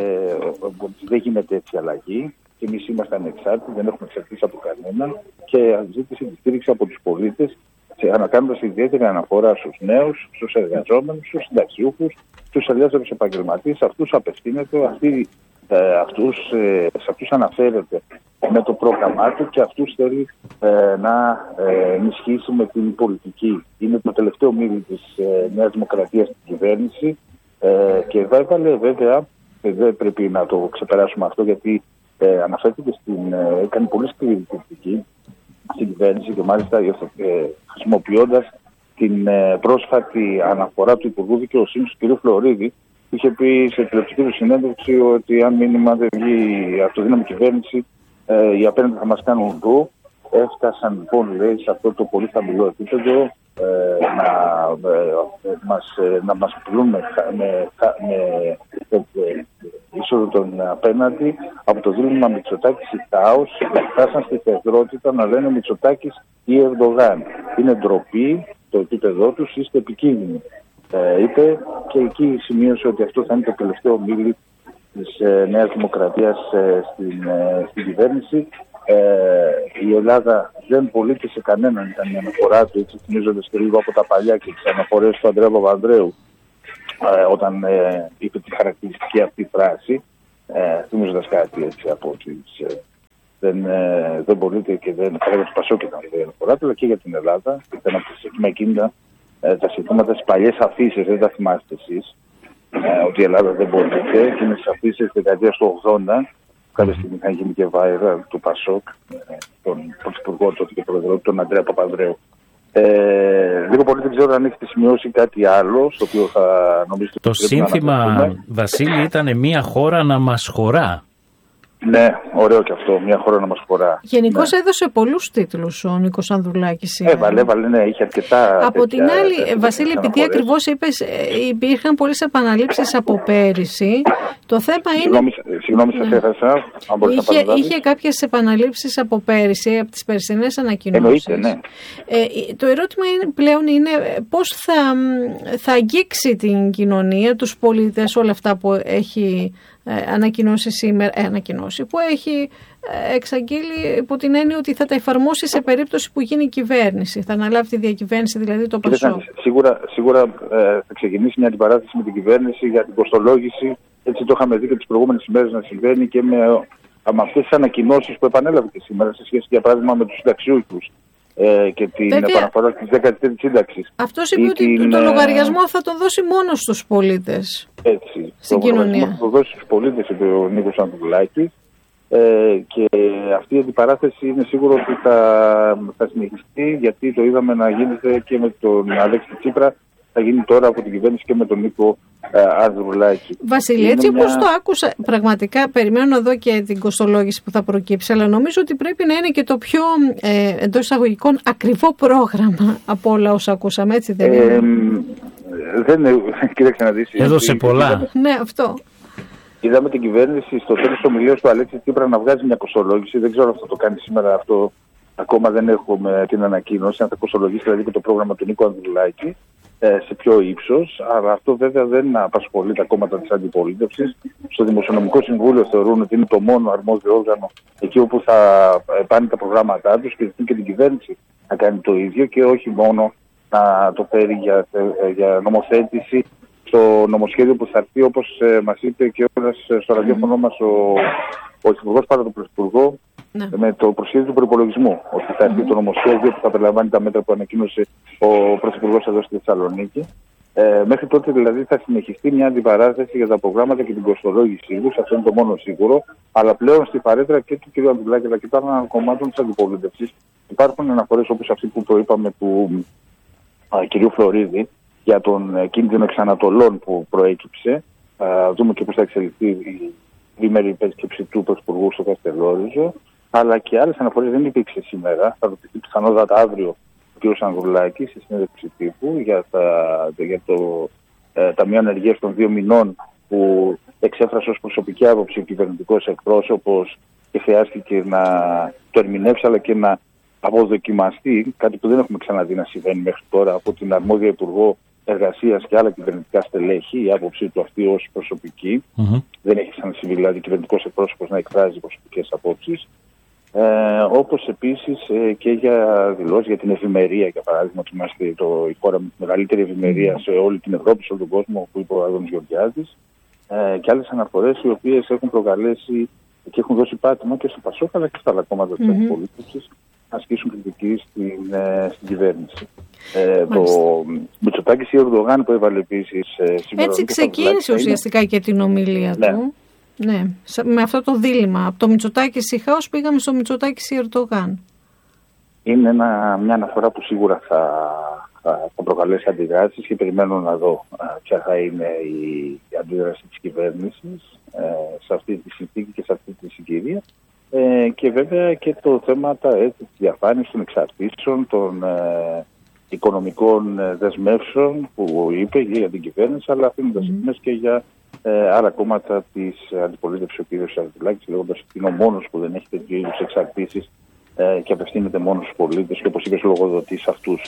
ε, δεν γίνεται έτσι αλλαγή. Και εμείς είμαστε ανεξάρτητοι, δεν έχουμε εξαρτήσει από κανέναν, και ζήτησε τη στήριξη από τους πολίτες, ανακάνοντας ιδιαίτερη αναφορά στους νέους, στους εργαζόμενους, στους συνταξιούχους, στους ελεύθερους επαγγελματίες. Αυτούς απευθύνεται, αυτοί, ε, αυτούς, ε, σε αυτούς αναφέρεται με το πρόγραμμά του, και αυτούς θέλει ε, να ε, ενισχύσει με την πολιτική. Είναι το τελευταίο μήνυμα της ε, Νέας Δημοκρατίας στην κυβέρνηση, ε, και εδώ έβαλε βέβαια, ε, δεν πρέπει να το ξεπεράσουμε αυτό, γιατί ε, αναφέρθηκε στην, ε, έκανε πολύ σκληρή κριτική στην κυβέρνηση, και μάλιστα ε, χρησιμοποιώντας την ε, πρόσφατη αναφορά του Υπουργού Δικαιοσύνης του κ. Φλωρίδη, που είχε πει σε τηλεοπτική του συνέντευξη ότι αν μήνυμα δεν βγει αυτοδύναμη κυβέρνηση, ε, οι απέναντι θα μας κάνουν ντου. Έφτασαν λοιπόν, λέει, σε αυτό το πολύ χαμηλό επίπεδο ε, να, ε, μας, ε, να μας πουλούν με, με, με ε, είσοδο των απέναντι από το δίλημμα Μητσοτάκης ή Τάος. Φτάσαν στη θεδρότητα να λένε Μητσοτάκης ή Ερντογάν. Είναι ντροπή το επίπεδό τους, είστε επικίνδυνοι, ε, είπε, και εκεί σημείωσε ότι αυτό θα είναι το τελευταίο μίλη της ε, Νέας Δημοκρατίας ε, στην, ε, στην κυβέρνηση. Ε, η Ελλάδα δεν πωλείται σε κανέναν, ήταν η αναφορά του, έτσι θυμίζοντας και λίγο από τα παλιά και τις αναφορές του Ανδρέα Παπανδρέου, ε, όταν ε, είπε τη χαρακτηριστική αυτή φράση, ε, θυμίζοντας κάτι έτσι από τις... Ε, δεν, ε, δεν μπορείτε και δεν θα του Πασόκ ήταν η διαφορά, αλλά και για την Ελλάδα. Ήταν από με εκείνα ε, τα συστήματα, τις παλιές αφήσεις, δεν τα θυμάστε εσείς, ε, ότι η Ελλάδα δεν μπορείτε. Και είναι τις αφήσεις της δεκαετίας του ογδόντα, κάποια στιγμή θα γίνει και viral του Πασόκ, ε, τον πρωθυπουργό τότε και πρόεδρο, τον Αντρέα Παπανδρέου. Ε, λίγο πολύ δεν ξέρω αν έχετε σημειώσει κάτι άλλο, στο οποίο θα νομίζετε... Το σύνθημα, Βασίλη, ήταν μια χώρα να μας χωρά. Ναι, ωραίο και αυτό, μια χώρα να μας χωρά. Γενικώς ναι. έδωσε πολλούς τίτλους ο Νίκος Ανδρουλάκης. Έβαλε, έβαλε, ναι, είχε αρκετά... Από την άλλη, Βασίλη, επειδή ακριβώς είπες, υπήρχαν πολλές επαναλήψεις από πέρυσι, το θέμα είναι... Συγγνώμη, συγγνώμη σας ναι. έχασα, αν μπορείς είχε, να παραδάσεις. Είχε κάποιες επαναλήψεις από πέρυσι, από τις περσινές ανακοινώσεις. Εννοείται, ναι. Ε, το ερώτημα είναι, πλέον είναι πώς θα, θα αγγίξει την κοινωνία, τους πολίτες, όλα αυτά που έχει... Ε, ανακοινώσει σήμερα, ε, ανακοινώσει, που έχει ε, εξαγγείλει υπό την έννοια ότι θα τα εφαρμόσει σε περίπτωση που γίνει κυβέρνηση. Θα αναλάβει τη διακυβέρνηση, δηλαδή το Πασόκ. Σίγουρα, σίγουρα ε, θα ξεκινήσει μια αντιπαράθεση με την κυβέρνηση για την κοστολόγηση. Έτσι το είχαμε δει και τις προηγούμενες ημέρες να συμβαίνει και με, με αυτές τις ανακοινώσεις που επανέλαβε και σήμερα σε σχέση, για παράδειγμα, με τους συνταξιούχους. Ε, και την Βέβαια, επαναφορά της δέκατης τρίτης σύνταξης. Αυτός είπε ότι την, το λογαριασμό θα τον δώσει μόνο στους πολίτες. Έτσι. Στην το κοινωνία. Θα το δώσει στους πολίτες, είπε ο Νίκος Ανδρουλάκης. Ε, και αυτή η αντιπαράθεση είναι σίγουρο ότι θα, θα συνεχιστεί, γιατί το είδαμε να γίνεται και με τον Αλέξη Τσίπρα, θα γίνει τώρα από την κυβέρνηση και με τον Νίκο ε, Ανδρουλάκη. Βασίλη, έτσι μια... όπως το άκουσα, πραγματικά περιμένω να δω και την κοστολόγηση που θα προκύψει, αλλά νομίζω ότι πρέπει να είναι και το πιο ε, εντός εισαγωγικών ακριβό πρόγραμμα από όλα όσα ακούσαμε, έτσι δεν είναι? Ε, δεν είναι, κοίταξε να δεις. Έδωσε πολλά. Είδαμε, ναι, αυτό. Είδαμε την κυβέρνηση στο τέλος της ομιλίας του Αλέξη Τσίπρα να βγάζει μια κοστολόγηση. Δεν ξέρω αν θα το κάνει σήμερα αυτό. Ακόμα δεν έχουμε την ανακοίνωση, αν θα κοστολογήσει δηλαδή και το πρόγραμμα του Νίκου Ανδρουλάκη σε πιο ύψος, αλλά αυτό βέβαια δεν απασχολεί τα κόμματα της αντιπολίτευσης. Στο Δημοσιονομικό Συμβούλιο θεωρούν ότι είναι το μόνο αρμόδιο όργανο εκεί όπου θα πάνε τα προγράμματά τους και ζητούν και την κυβέρνηση να κάνει το ίδιο και όχι μόνο να το φέρει για, για νομοθέτηση στο νομοσχέδιο που θα έρθει, όπως μας είπε και όλας στο ραδιόφωνο μας ο, ο Υπουργός παρά τον Πρωθυπουργό. Ναι. Με το προσχέδιο του προϋπολογισμού, ότι θα έρθει mm. το νομοσχέδιο που θα περιλαμβάνει τα μέτρα που ανακοίνωσε ο Πρωθυπουργός εδώ στη Θεσσαλονίκη. Ε, μέχρι τότε δηλαδή θα συνεχιστεί μια αντιπαράθεση για τα προγράμματα και την κοστολόγησή τους, αυτό είναι το μόνο σίγουρο. Αλλά πλέον στη παρέτρα και του κ. Ανδρουλάκη αλλά και των άλλων κομμάτων της αντιπολίτευσης υπάρχουν αναφορές όπως αυτή που προείπαμε του α, κ. Φλωρίδη για τον ε, κίνδυνο εξανατολών που προέκυψε. Α, δούμε και πώς θα εξελιχθεί η διήμερη υπέσκεψη του Πρωθυπουργού στο Καστελόριζο. Αλλά και άλλες αναφορές δεν υπήρξε σήμερα. Θα ρωτηθεί πιθανότατα αύριο ο κ. Ανδρουλάκης στη συνέντευξη τύπου για, τα, για το ε, Ταμείο Ανεργίας των δύο μηνών που εξέφρασε ως προσωπική άποψη ο κυβερνητικός εκπρόσωπος και χρειάστηκε να το ερμηνεύσει αλλά και να αποδοκιμαστεί, κάτι που δεν έχουμε ξαναδεί να συμβαίνει μέχρι τώρα από την αρμόδια Υπουργό Εργασίας και άλλα κυβερνητικά στελέχη, η άποψή του αυτή ως προσωπική. Mm-hmm. Δεν έχει ξανασυμβεί δηλαδή κυβερνητικός εκπρόσωπος να εκφράζει προσωπικές απόψεις. Ε, όπως επίσης ε, και για δηλώσεις για την ευημερία, για παράδειγμα, ότι είμαστε το, η χώρα με τη μεγαλύτερη ευημερία σε όλη την Ευρώπη, σε όλο τον κόσμο, που είπε ο Άδωνης Γεωργιάδης, ε, και άλλες αναφορές οι οποίες έχουν προκαλέσει και έχουν δώσει πάτημα και στο Πασόκ αλλά και στα άλλα κόμματα της αντιπολίτευσης να ασκήσουν κριτική στην, ε, στην κυβέρνηση. Ε, το Μητσοτάκης ή Ερντογάν που έβαλε επίσης ε, σήμερα. Έτσι ξεκίνησε ουσιαστικά είναι... και την ομιλία ναι. του. Ναι, με αυτό το δίλημμα. Από το Μητσοτάκη Σιχάος πήγαμε στο Μητσοτάκη Ερντογάν. Είναι ένα, μια αναφορά που σίγουρα θα, θα, θα προκαλέσει αντιδράσεις και περιμένω να δω α, ποια θα είναι η, η αντίδραση της κυβέρνησης ε, σε αυτή τη συνθήκη και σε αυτή τη συγκυρία. Ε, και βέβαια και το θέμα της διαφάνειας των εξαρτήσεων, των ε, οικονομικών ε, δεσμεύσεων που είπε για την κυβέρνηση, αλλά αφήνοντας mm-hmm. και για ε, άλλα κόμματα της αντιπολίτευσης, ο κ. Ανδρουλάκης, λέγοντας ότι είναι ο μόνος που δεν έχει τέτοιου είδους εξαρτήσεις ε, και απευθύνεται μόνο στους πολίτες και όπως είπες λογοδοτεί σε αυτούς.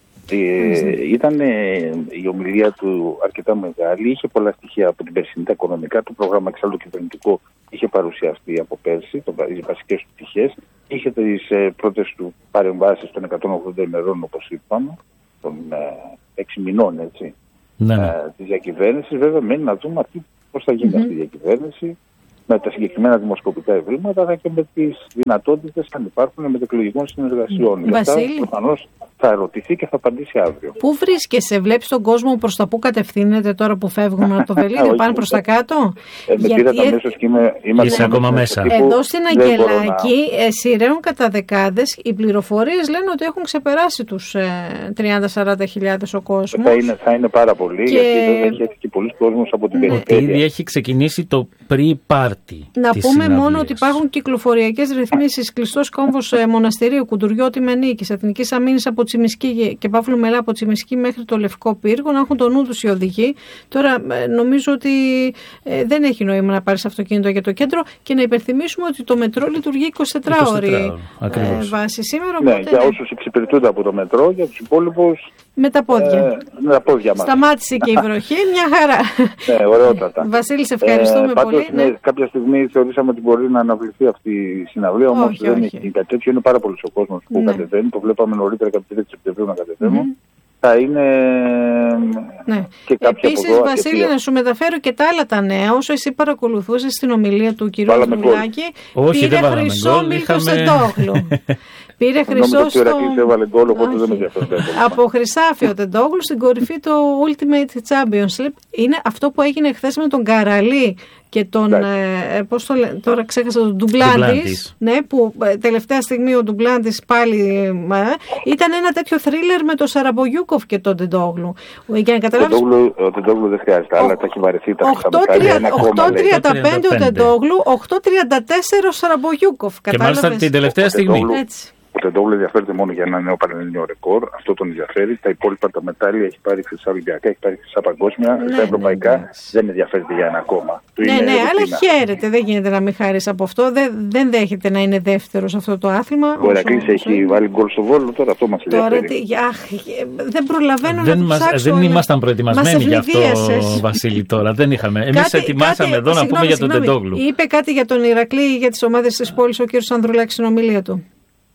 Ε, ήταν ε, η ομιλία του αρκετά μεγάλη, είχε πολλά στοιχεία από την περσινή, τα οικονομικά, το πρόγραμμα εξάλλου κυβερνητικό είχε παρουσιαστεί από πέρσι, το, οι βασικές του πτυχές, είχε τις ε, πρώτες του παρεμβάσεις των εκατόν ογδόντα ημερών όπως είπαμε, των ε, έξι μηνών έτσι, ναι, ναι. ε, της διακυβέρνησης. Βέβαια, μένει να δούμε πώς θα γίνει mm-hmm. αυτή η διακυβέρνηση με τα συγκεκριμένα δημοσκοπικά ευρήματα, αλλά και με τις δυνατότητες αν υπάρχουν μετεκλογικών συνεργασιών. Για αυτά προφανώς θα ερωτηθεί και θα απαντήσει αύριο. Πού βρίσκεσαι, βλέπεις τον κόσμο προς τα πού κατευθύνεται τώρα που φεύγουμε από το Βελίδι, πάνε προς τα κάτω? Ε, με πήρατε αμέσως και είμαι, είσαι ακόμα μέσα. Τύπου, εδώ στην Αγγελάκη να... σειραίουν κατά δεκάδες. Οι πληροφορίες λένε ότι έχουν ξεπεράσει τους ε, τριάντα με σαράντα χιλιάδες ο κόσμος. Θα είναι, θα είναι πάρα πολύ, και... γιατί βέβαια έχει έρθει και πολλοί κόσμος από την περιφέρεια. Ήδη έχει ξεκινήσει το pre-party. Να πούμε συναυλίας. Μόνο ότι υπάρχουν κυκλοφοριακές ρυθμίσεις. Κλειστός κόμβος ε, Μοναστηρίου, Κουντουριώτη Μενίκης, Εθνικής Αμήνης από Τσιμισκή και Παύλου Μελά από Τσιμισκή μέχρι το Λευκό Πύργο, να έχουν τον νου τους οι οδηγοί. Τώρα ε, νομίζω ότι ε, δεν έχει νόημα να πάρεις αυτοκίνητο για το κέντρο και να υπενθυμίσουμε ότι το μετρό λειτουργεί είκοσι τέσσερις ώρες ε, βάση σήμερα. Ναι, οπότε, για όσους εξυπηρετούνται από το μετρό, για τους υπόλοιπους. Με τα πόδια. Ε, με τα πόδια μας. Σταμάτησε και η βροχή, μια χαρά. Ναι, ωραιότατα. Βασίλη, σε ευχαριστούμε ε, πάντως, πολύ. Ναι, ναι. Κάποια στιγμή θεωρήσαμε ότι μπορεί να αναβληθεί αυτή η συναυλία, όμως δεν όχι. έχει κάτι τέτοιο. Είναι πάρα πολύ ο κόσμος που ναι. κατεβαίνει. Το βλέπαμε νωρίτερα κατά τη δεύτερη Σεπτεμβρίου να κατεβαίνουν. Mm-hmm. Θα είναι ναι. και κάποια Επίσης, από εδώ. Βασίλη, να σου μεταφέρω και τα άλλα τα νέα. Όσο εσύ παρακολουθούσες στην ομιλία του κυρίου Ανδρουλάκη, πήρε χρυσό Μίλτο Τεντόγλου. Πήρε χρυσό στο... από Χρυσάφι ο Τεντόγλου στην κορυφή του Ultimate Championship. Είναι αυτό που έγινε χθες με τον Καραλή και τον, ε, πώς το λένε, τώρα ξέχασα, τον Ντουγκλάντης, ναι, που ε, τελευταία στιγμή ο Ντουγκλάντης πάλι ε, ήταν ένα τέτοιο θρίλερ με τον Σαραμπογιούκοφ και τον Τεντόγλου. Για να καταλάβεις... Ο Τεντόγλου δεν χρειάζεται, αλλά τα έχει βαρεθεί τα οκτώ τριάντα πέντε ο Τεντόγλου, οκτώ τριάντα τέσσερα ο Σαραμπογιούκοφ. Και μάλιστα την τελευταία στιγμή. Έτσι. Ο Τεντόγλου ενδιαφέρεται μόνο για ένα νέο πανελληνίο ρεκόρ. Αυτό τον ενδιαφέρει. Τα υπόλοιπα τα μετάλλια έχει πάρει χρυσά Ολυμπιακά, έχει πάρει χρυσά παγκόσμια. Ναι, στα ευρωπαϊκά ναι, ναι. δεν ενδιαφέρεται για ένα ακόμα. Ναι, ναι, αλλά χαίρεται. Δεν γίνεται να μην χάρει από αυτό. Δεν, δεν δέχεται να είναι δεύτερο σε αυτό το άθλημα. Ο Ηρακλής έχει βάλει γκολ στο Βόλο, τώρα αυτό μας ενδιαφέρει. Τώρα, αχ, δεν προλαβαίνω δεν να μας, ψάξω. Δεν ήμασταν προετοιμασμένοι γι' αυτό, Βασίλη, τώρα. Δεν είχαμε. Εμείς ετοιμάσαμε εδώ να πούμε για τον Τεντόγλου. Είπε κάτι για τον Ηρακλή, για τις ομάδες της πόλης ο κ. Ανδρουλάκης στην ομιλία του.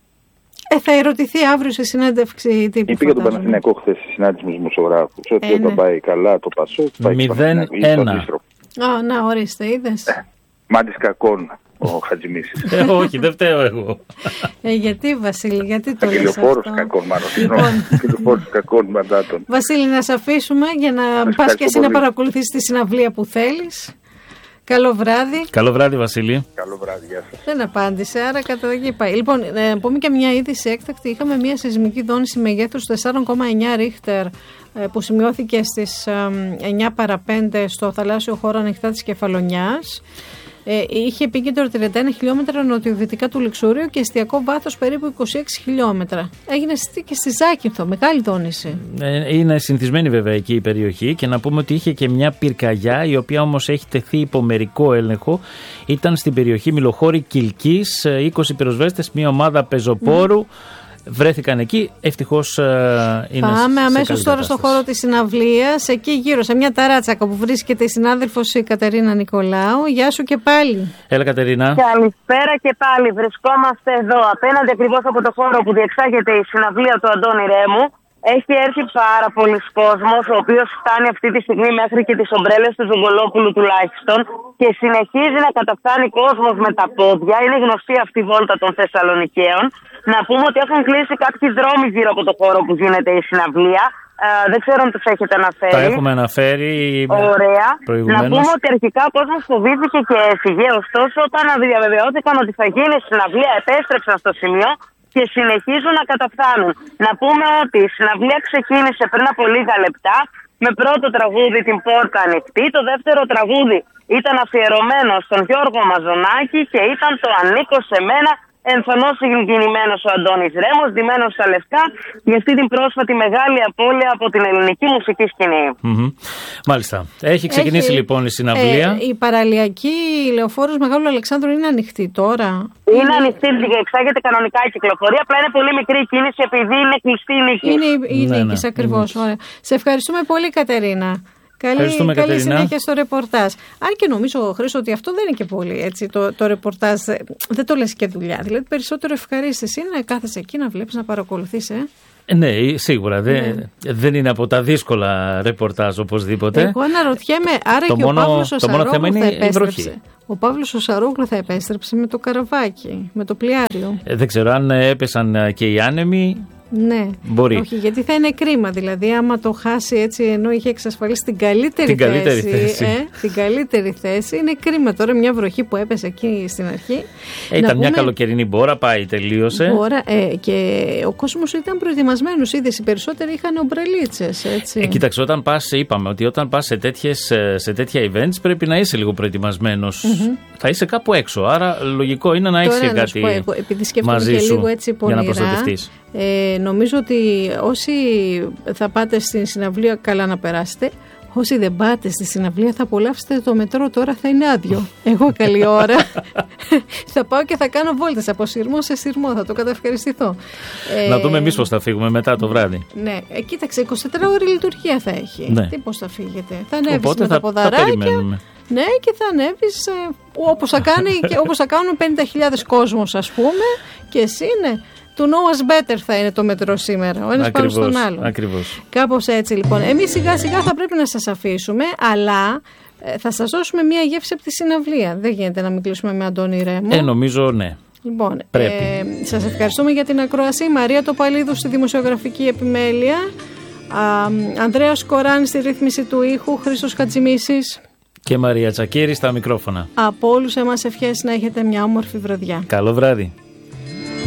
Ε, θα ερωτηθεί αύριο σε συνέντευξη τύπου. Είπε για τον Παναθηναϊκό χθες στη συνάντηση με τους δημοσιογράφους ότι ε, δεν ναι. πάει καλά το Πασόκ. μηδέν ένα. Α, να ορίστε, είδες. Ε, Μάντης κακών ο Χατζημίσης. ε, όχι, δεν φταίω εγώ. Ε, γιατί Βασίλη, γιατί το λες αυτό. Φιλοφόρος κακών μάλλον. Φιλοφόρος κακών μαντάτων. Βασίλη, να σε αφήσουμε για να πας και εσύ να παρακολουθήσεις τη συναυλία που θέλεις. Καλό βράδυ. Καλό βράδυ, Βασίλη. Καλό βράδυ, γεια σας. Δεν απάντησε, άρα κατά εκεί πάει. Λοιπόν, ε, πούμε και μια είδηση έκτακτη. Είχαμε μια σεισμική δόνηση μεγέθους τέσσερα κόμμα εννιά ρίχτερ ε, που σημειώθηκε στις ε, εννιά παρά πέντε στο θαλάσσιο χώρο ανοιχτά της Κεφαλονιάς. Ε, είχε επίκεντρο τριάντα ένα χιλιόμετρα νοτιοδυτικά του Λιξουρίου και εστιακό βάθος περίπου είκοσι έξι χιλιόμετρα. Έγινε και στη Ζάκυνθο, μεγάλη δόνηση. Ε, είναι συνηθισμένη βέβαια εκεί η περιοχή και να πούμε ότι είχε και μια πυρκαγιά η οποία όμως έχει τεθεί υπό μερικό έλεγχο. Ήταν στην περιοχή Μιλοχώρη Κιλκής, είκοσι πυροσβέστες, μια ομάδα πεζοπόρου. Mm. Βρέθηκαν εκεί, ευτυχώς ε, είναι. Πάμε αμέσως τώρα στο χώρο της συναυλίας, εκεί γύρω σε μια ταράτσα που βρίσκεται η συνάδελφος η Κατερίνα Νικολάου. Γεια σου και πάλι. Έλα Κατερίνα. Καλησπέρα και πάλι. Βρισκόμαστε εδώ, απέναντι ακριβώς από το χώρο που διεξάγεται η συναυλία του Αντώνη Ρέμου. Έχει έρθει πάρα πολλοί κόσμος, ο οποίος φτάνει αυτή τη στιγμή μέχρι και τις ομπρέλες του Ζογκολόπουλου τουλάχιστον και συνεχίζει να καταφθάνει κόσμος με τα πόδια. Είναι γνωστή αυτή η βόλτα των Θεσσαλονικαίων. Να πούμε ότι έχουν κλείσει κάποιοι δρόμοι γύρω από το χώρο που γίνεται η συναυλία. Ε, δεν ξέρω αν τους έχετε αναφέρει. Τα έχουμε αναφέρει. Ωραία. Να πούμε ότι αρχικά ο κόσμος φοβήθηκε και έφυγε. Ωστόσο, όταν διαβεβαιώθηκαν ότι θα γίνει η συναυλία, επέστρεψαν στο σημείο και συνεχίζουν να καταφθάνουν. Να πούμε ότι η συναυλία ξεκίνησε πριν από λίγα λεπτά με πρώτο τραγούδι την Πόρτα Ανοιχτή. Το δεύτερο τραγούδι ήταν αφιερωμένο στον Γιώργο Μαζονάκη και ήταν το Ανήκω σε μένα. Εμφανώς συγκινημένος ο Αντώνης Ρέμος, ντυμένος στα λευκά, για αυτή την πρόσφατη μεγάλη απώλεια από την ελληνική μουσική σκηνή. Mm-hmm. Μάλιστα. Έχει ξεκινήσει Έχει, λοιπόν η συναυλία. Ε, η παραλιακή Λεωφόρος Μεγάλου Αλεξάνδρου είναι ανοιχτή τώρα. Είναι, είναι ανοιχτή, εξάγεται κανονικά η κυκλοφορία, απλά είναι πολύ μικρή κίνηση επειδή είναι κλειστή η νίκη. Είναι η ναι, νίκη, ναι, ακριβώς. Ναι. Σε ευχαριστούμε πολύ, Κατερίνα. Καλή, καλή συνέχεια στο ρεπορτάζ. Αν και νομίζω, Χρήστο, ότι αυτό δεν είναι και πολύ έτσι. Το, το ρεπορτάζ δεν το λες και δουλειά. Δηλαδή, περισσότερο ευχαρίστηση είναι να κάθεσαι εκεί να βλέπεις, να παρακολουθείς. Ε. Ναι, σίγουρα. Ναι. Δεν, δεν είναι από τα δύσκολα ρεπορτάζ οπωσδήποτε. Εγώ αναρωτιέμαι, άρα το και μόνο, ο Παύλος ο Σαρόγλου θα επέστρεψε. Ο Παύλος ο Σαρόγλου θα επέστρεψε με το καραβάκι, με το πλοιάριο. Ε, δεν ξέρω αν έπεσαν και οι άνεμοι. Ναι, μπορεί. Όχι, γιατί θα είναι κρίμα. Δηλαδή, άμα το χάσει έτσι, ενώ είχε εξασφαλίσει την καλύτερη, την θέση, καλύτερη θέση. Ε, την καλύτερη θέση, είναι κρίμα. Τώρα μια βροχή που έπεσε εκεί στην αρχή. Ε, ήταν πούμε, μια καλοκαιρινή μπόρα, πάει, τελείωσε. Μπόρα, ε, και ο κόσμος ήταν προετοιμασμένος. Είδες, οι περισσότεροι είχαν ομπρελίτσες. Έτσι. Ε, κοίταξε, όταν πας, είπαμε ότι όταν πας σε, τέτοιες, σε τέτοια events πρέπει να είσαι λίγο προετοιμασμένος. Mm-hmm. Θα είσαι κάπου έξω. Άρα λογικό είναι να έχεις και κάτι πω, επειδή μαζί και σου λίγο έτσι πονηρά, για να προστατευτείς. Ε, νομίζω ότι όσοι θα πάτε στην συναυλία, καλά να περάσετε. Όσοι δεν πάτε στη συναυλία, θα απολαύσετε το μετρό, τώρα θα είναι άδειο. Εγώ καλή ώρα θα πάω και θα κάνω βόλτες από σειρμό σε σειρμό, θα το καταευχαριστηθώ. Να ε, δούμε εμείς πώς θα φύγουμε μετά το βράδυ. Ναι, ε, κοίταξε, εικοσιτετράωρη λειτουργία θα έχει. Ναι. Τι πώς θα φύγετε. Θα ανέβεις Οπότε με θα, τα ποδαράκια. θα περιμένουμε. Ναι, και θα ανέβεις ε, όπως θα, κάνει, και όπως θα κάνουν πενήντα χιλιάδες κόσμος, ας πούμε, και εσύ ναι. To know us better θα είναι το μετρό σήμερα. Ο ένας πάνω στον άλλο. Ακριβώς. Κάπως έτσι λοιπόν. Εμείς σιγά σιγά θα πρέπει να σας αφήσουμε, αλλά ε, θα σας δώσουμε μια γεύση από τη συναυλία. Δεν γίνεται να μην κλείσουμε με Αντώνη Ρέμο. Ε, νομίζω ναι. Λοιπόν, ε, σας ευχαριστούμε για την ακρόαση. Μαρία Τοπαλίδου στη δημοσιογραφική επιμέλεια. Α, Ανδρέας Κοράν στη ρύθμιση του ήχου. Χρήστος Χατζημίσης. Και Μαρία Τσακίρη στα μικρόφωνα. Από όλους εμάς ευχές να έχετε μια όμορφη βραδιά. Καλό βράδυ.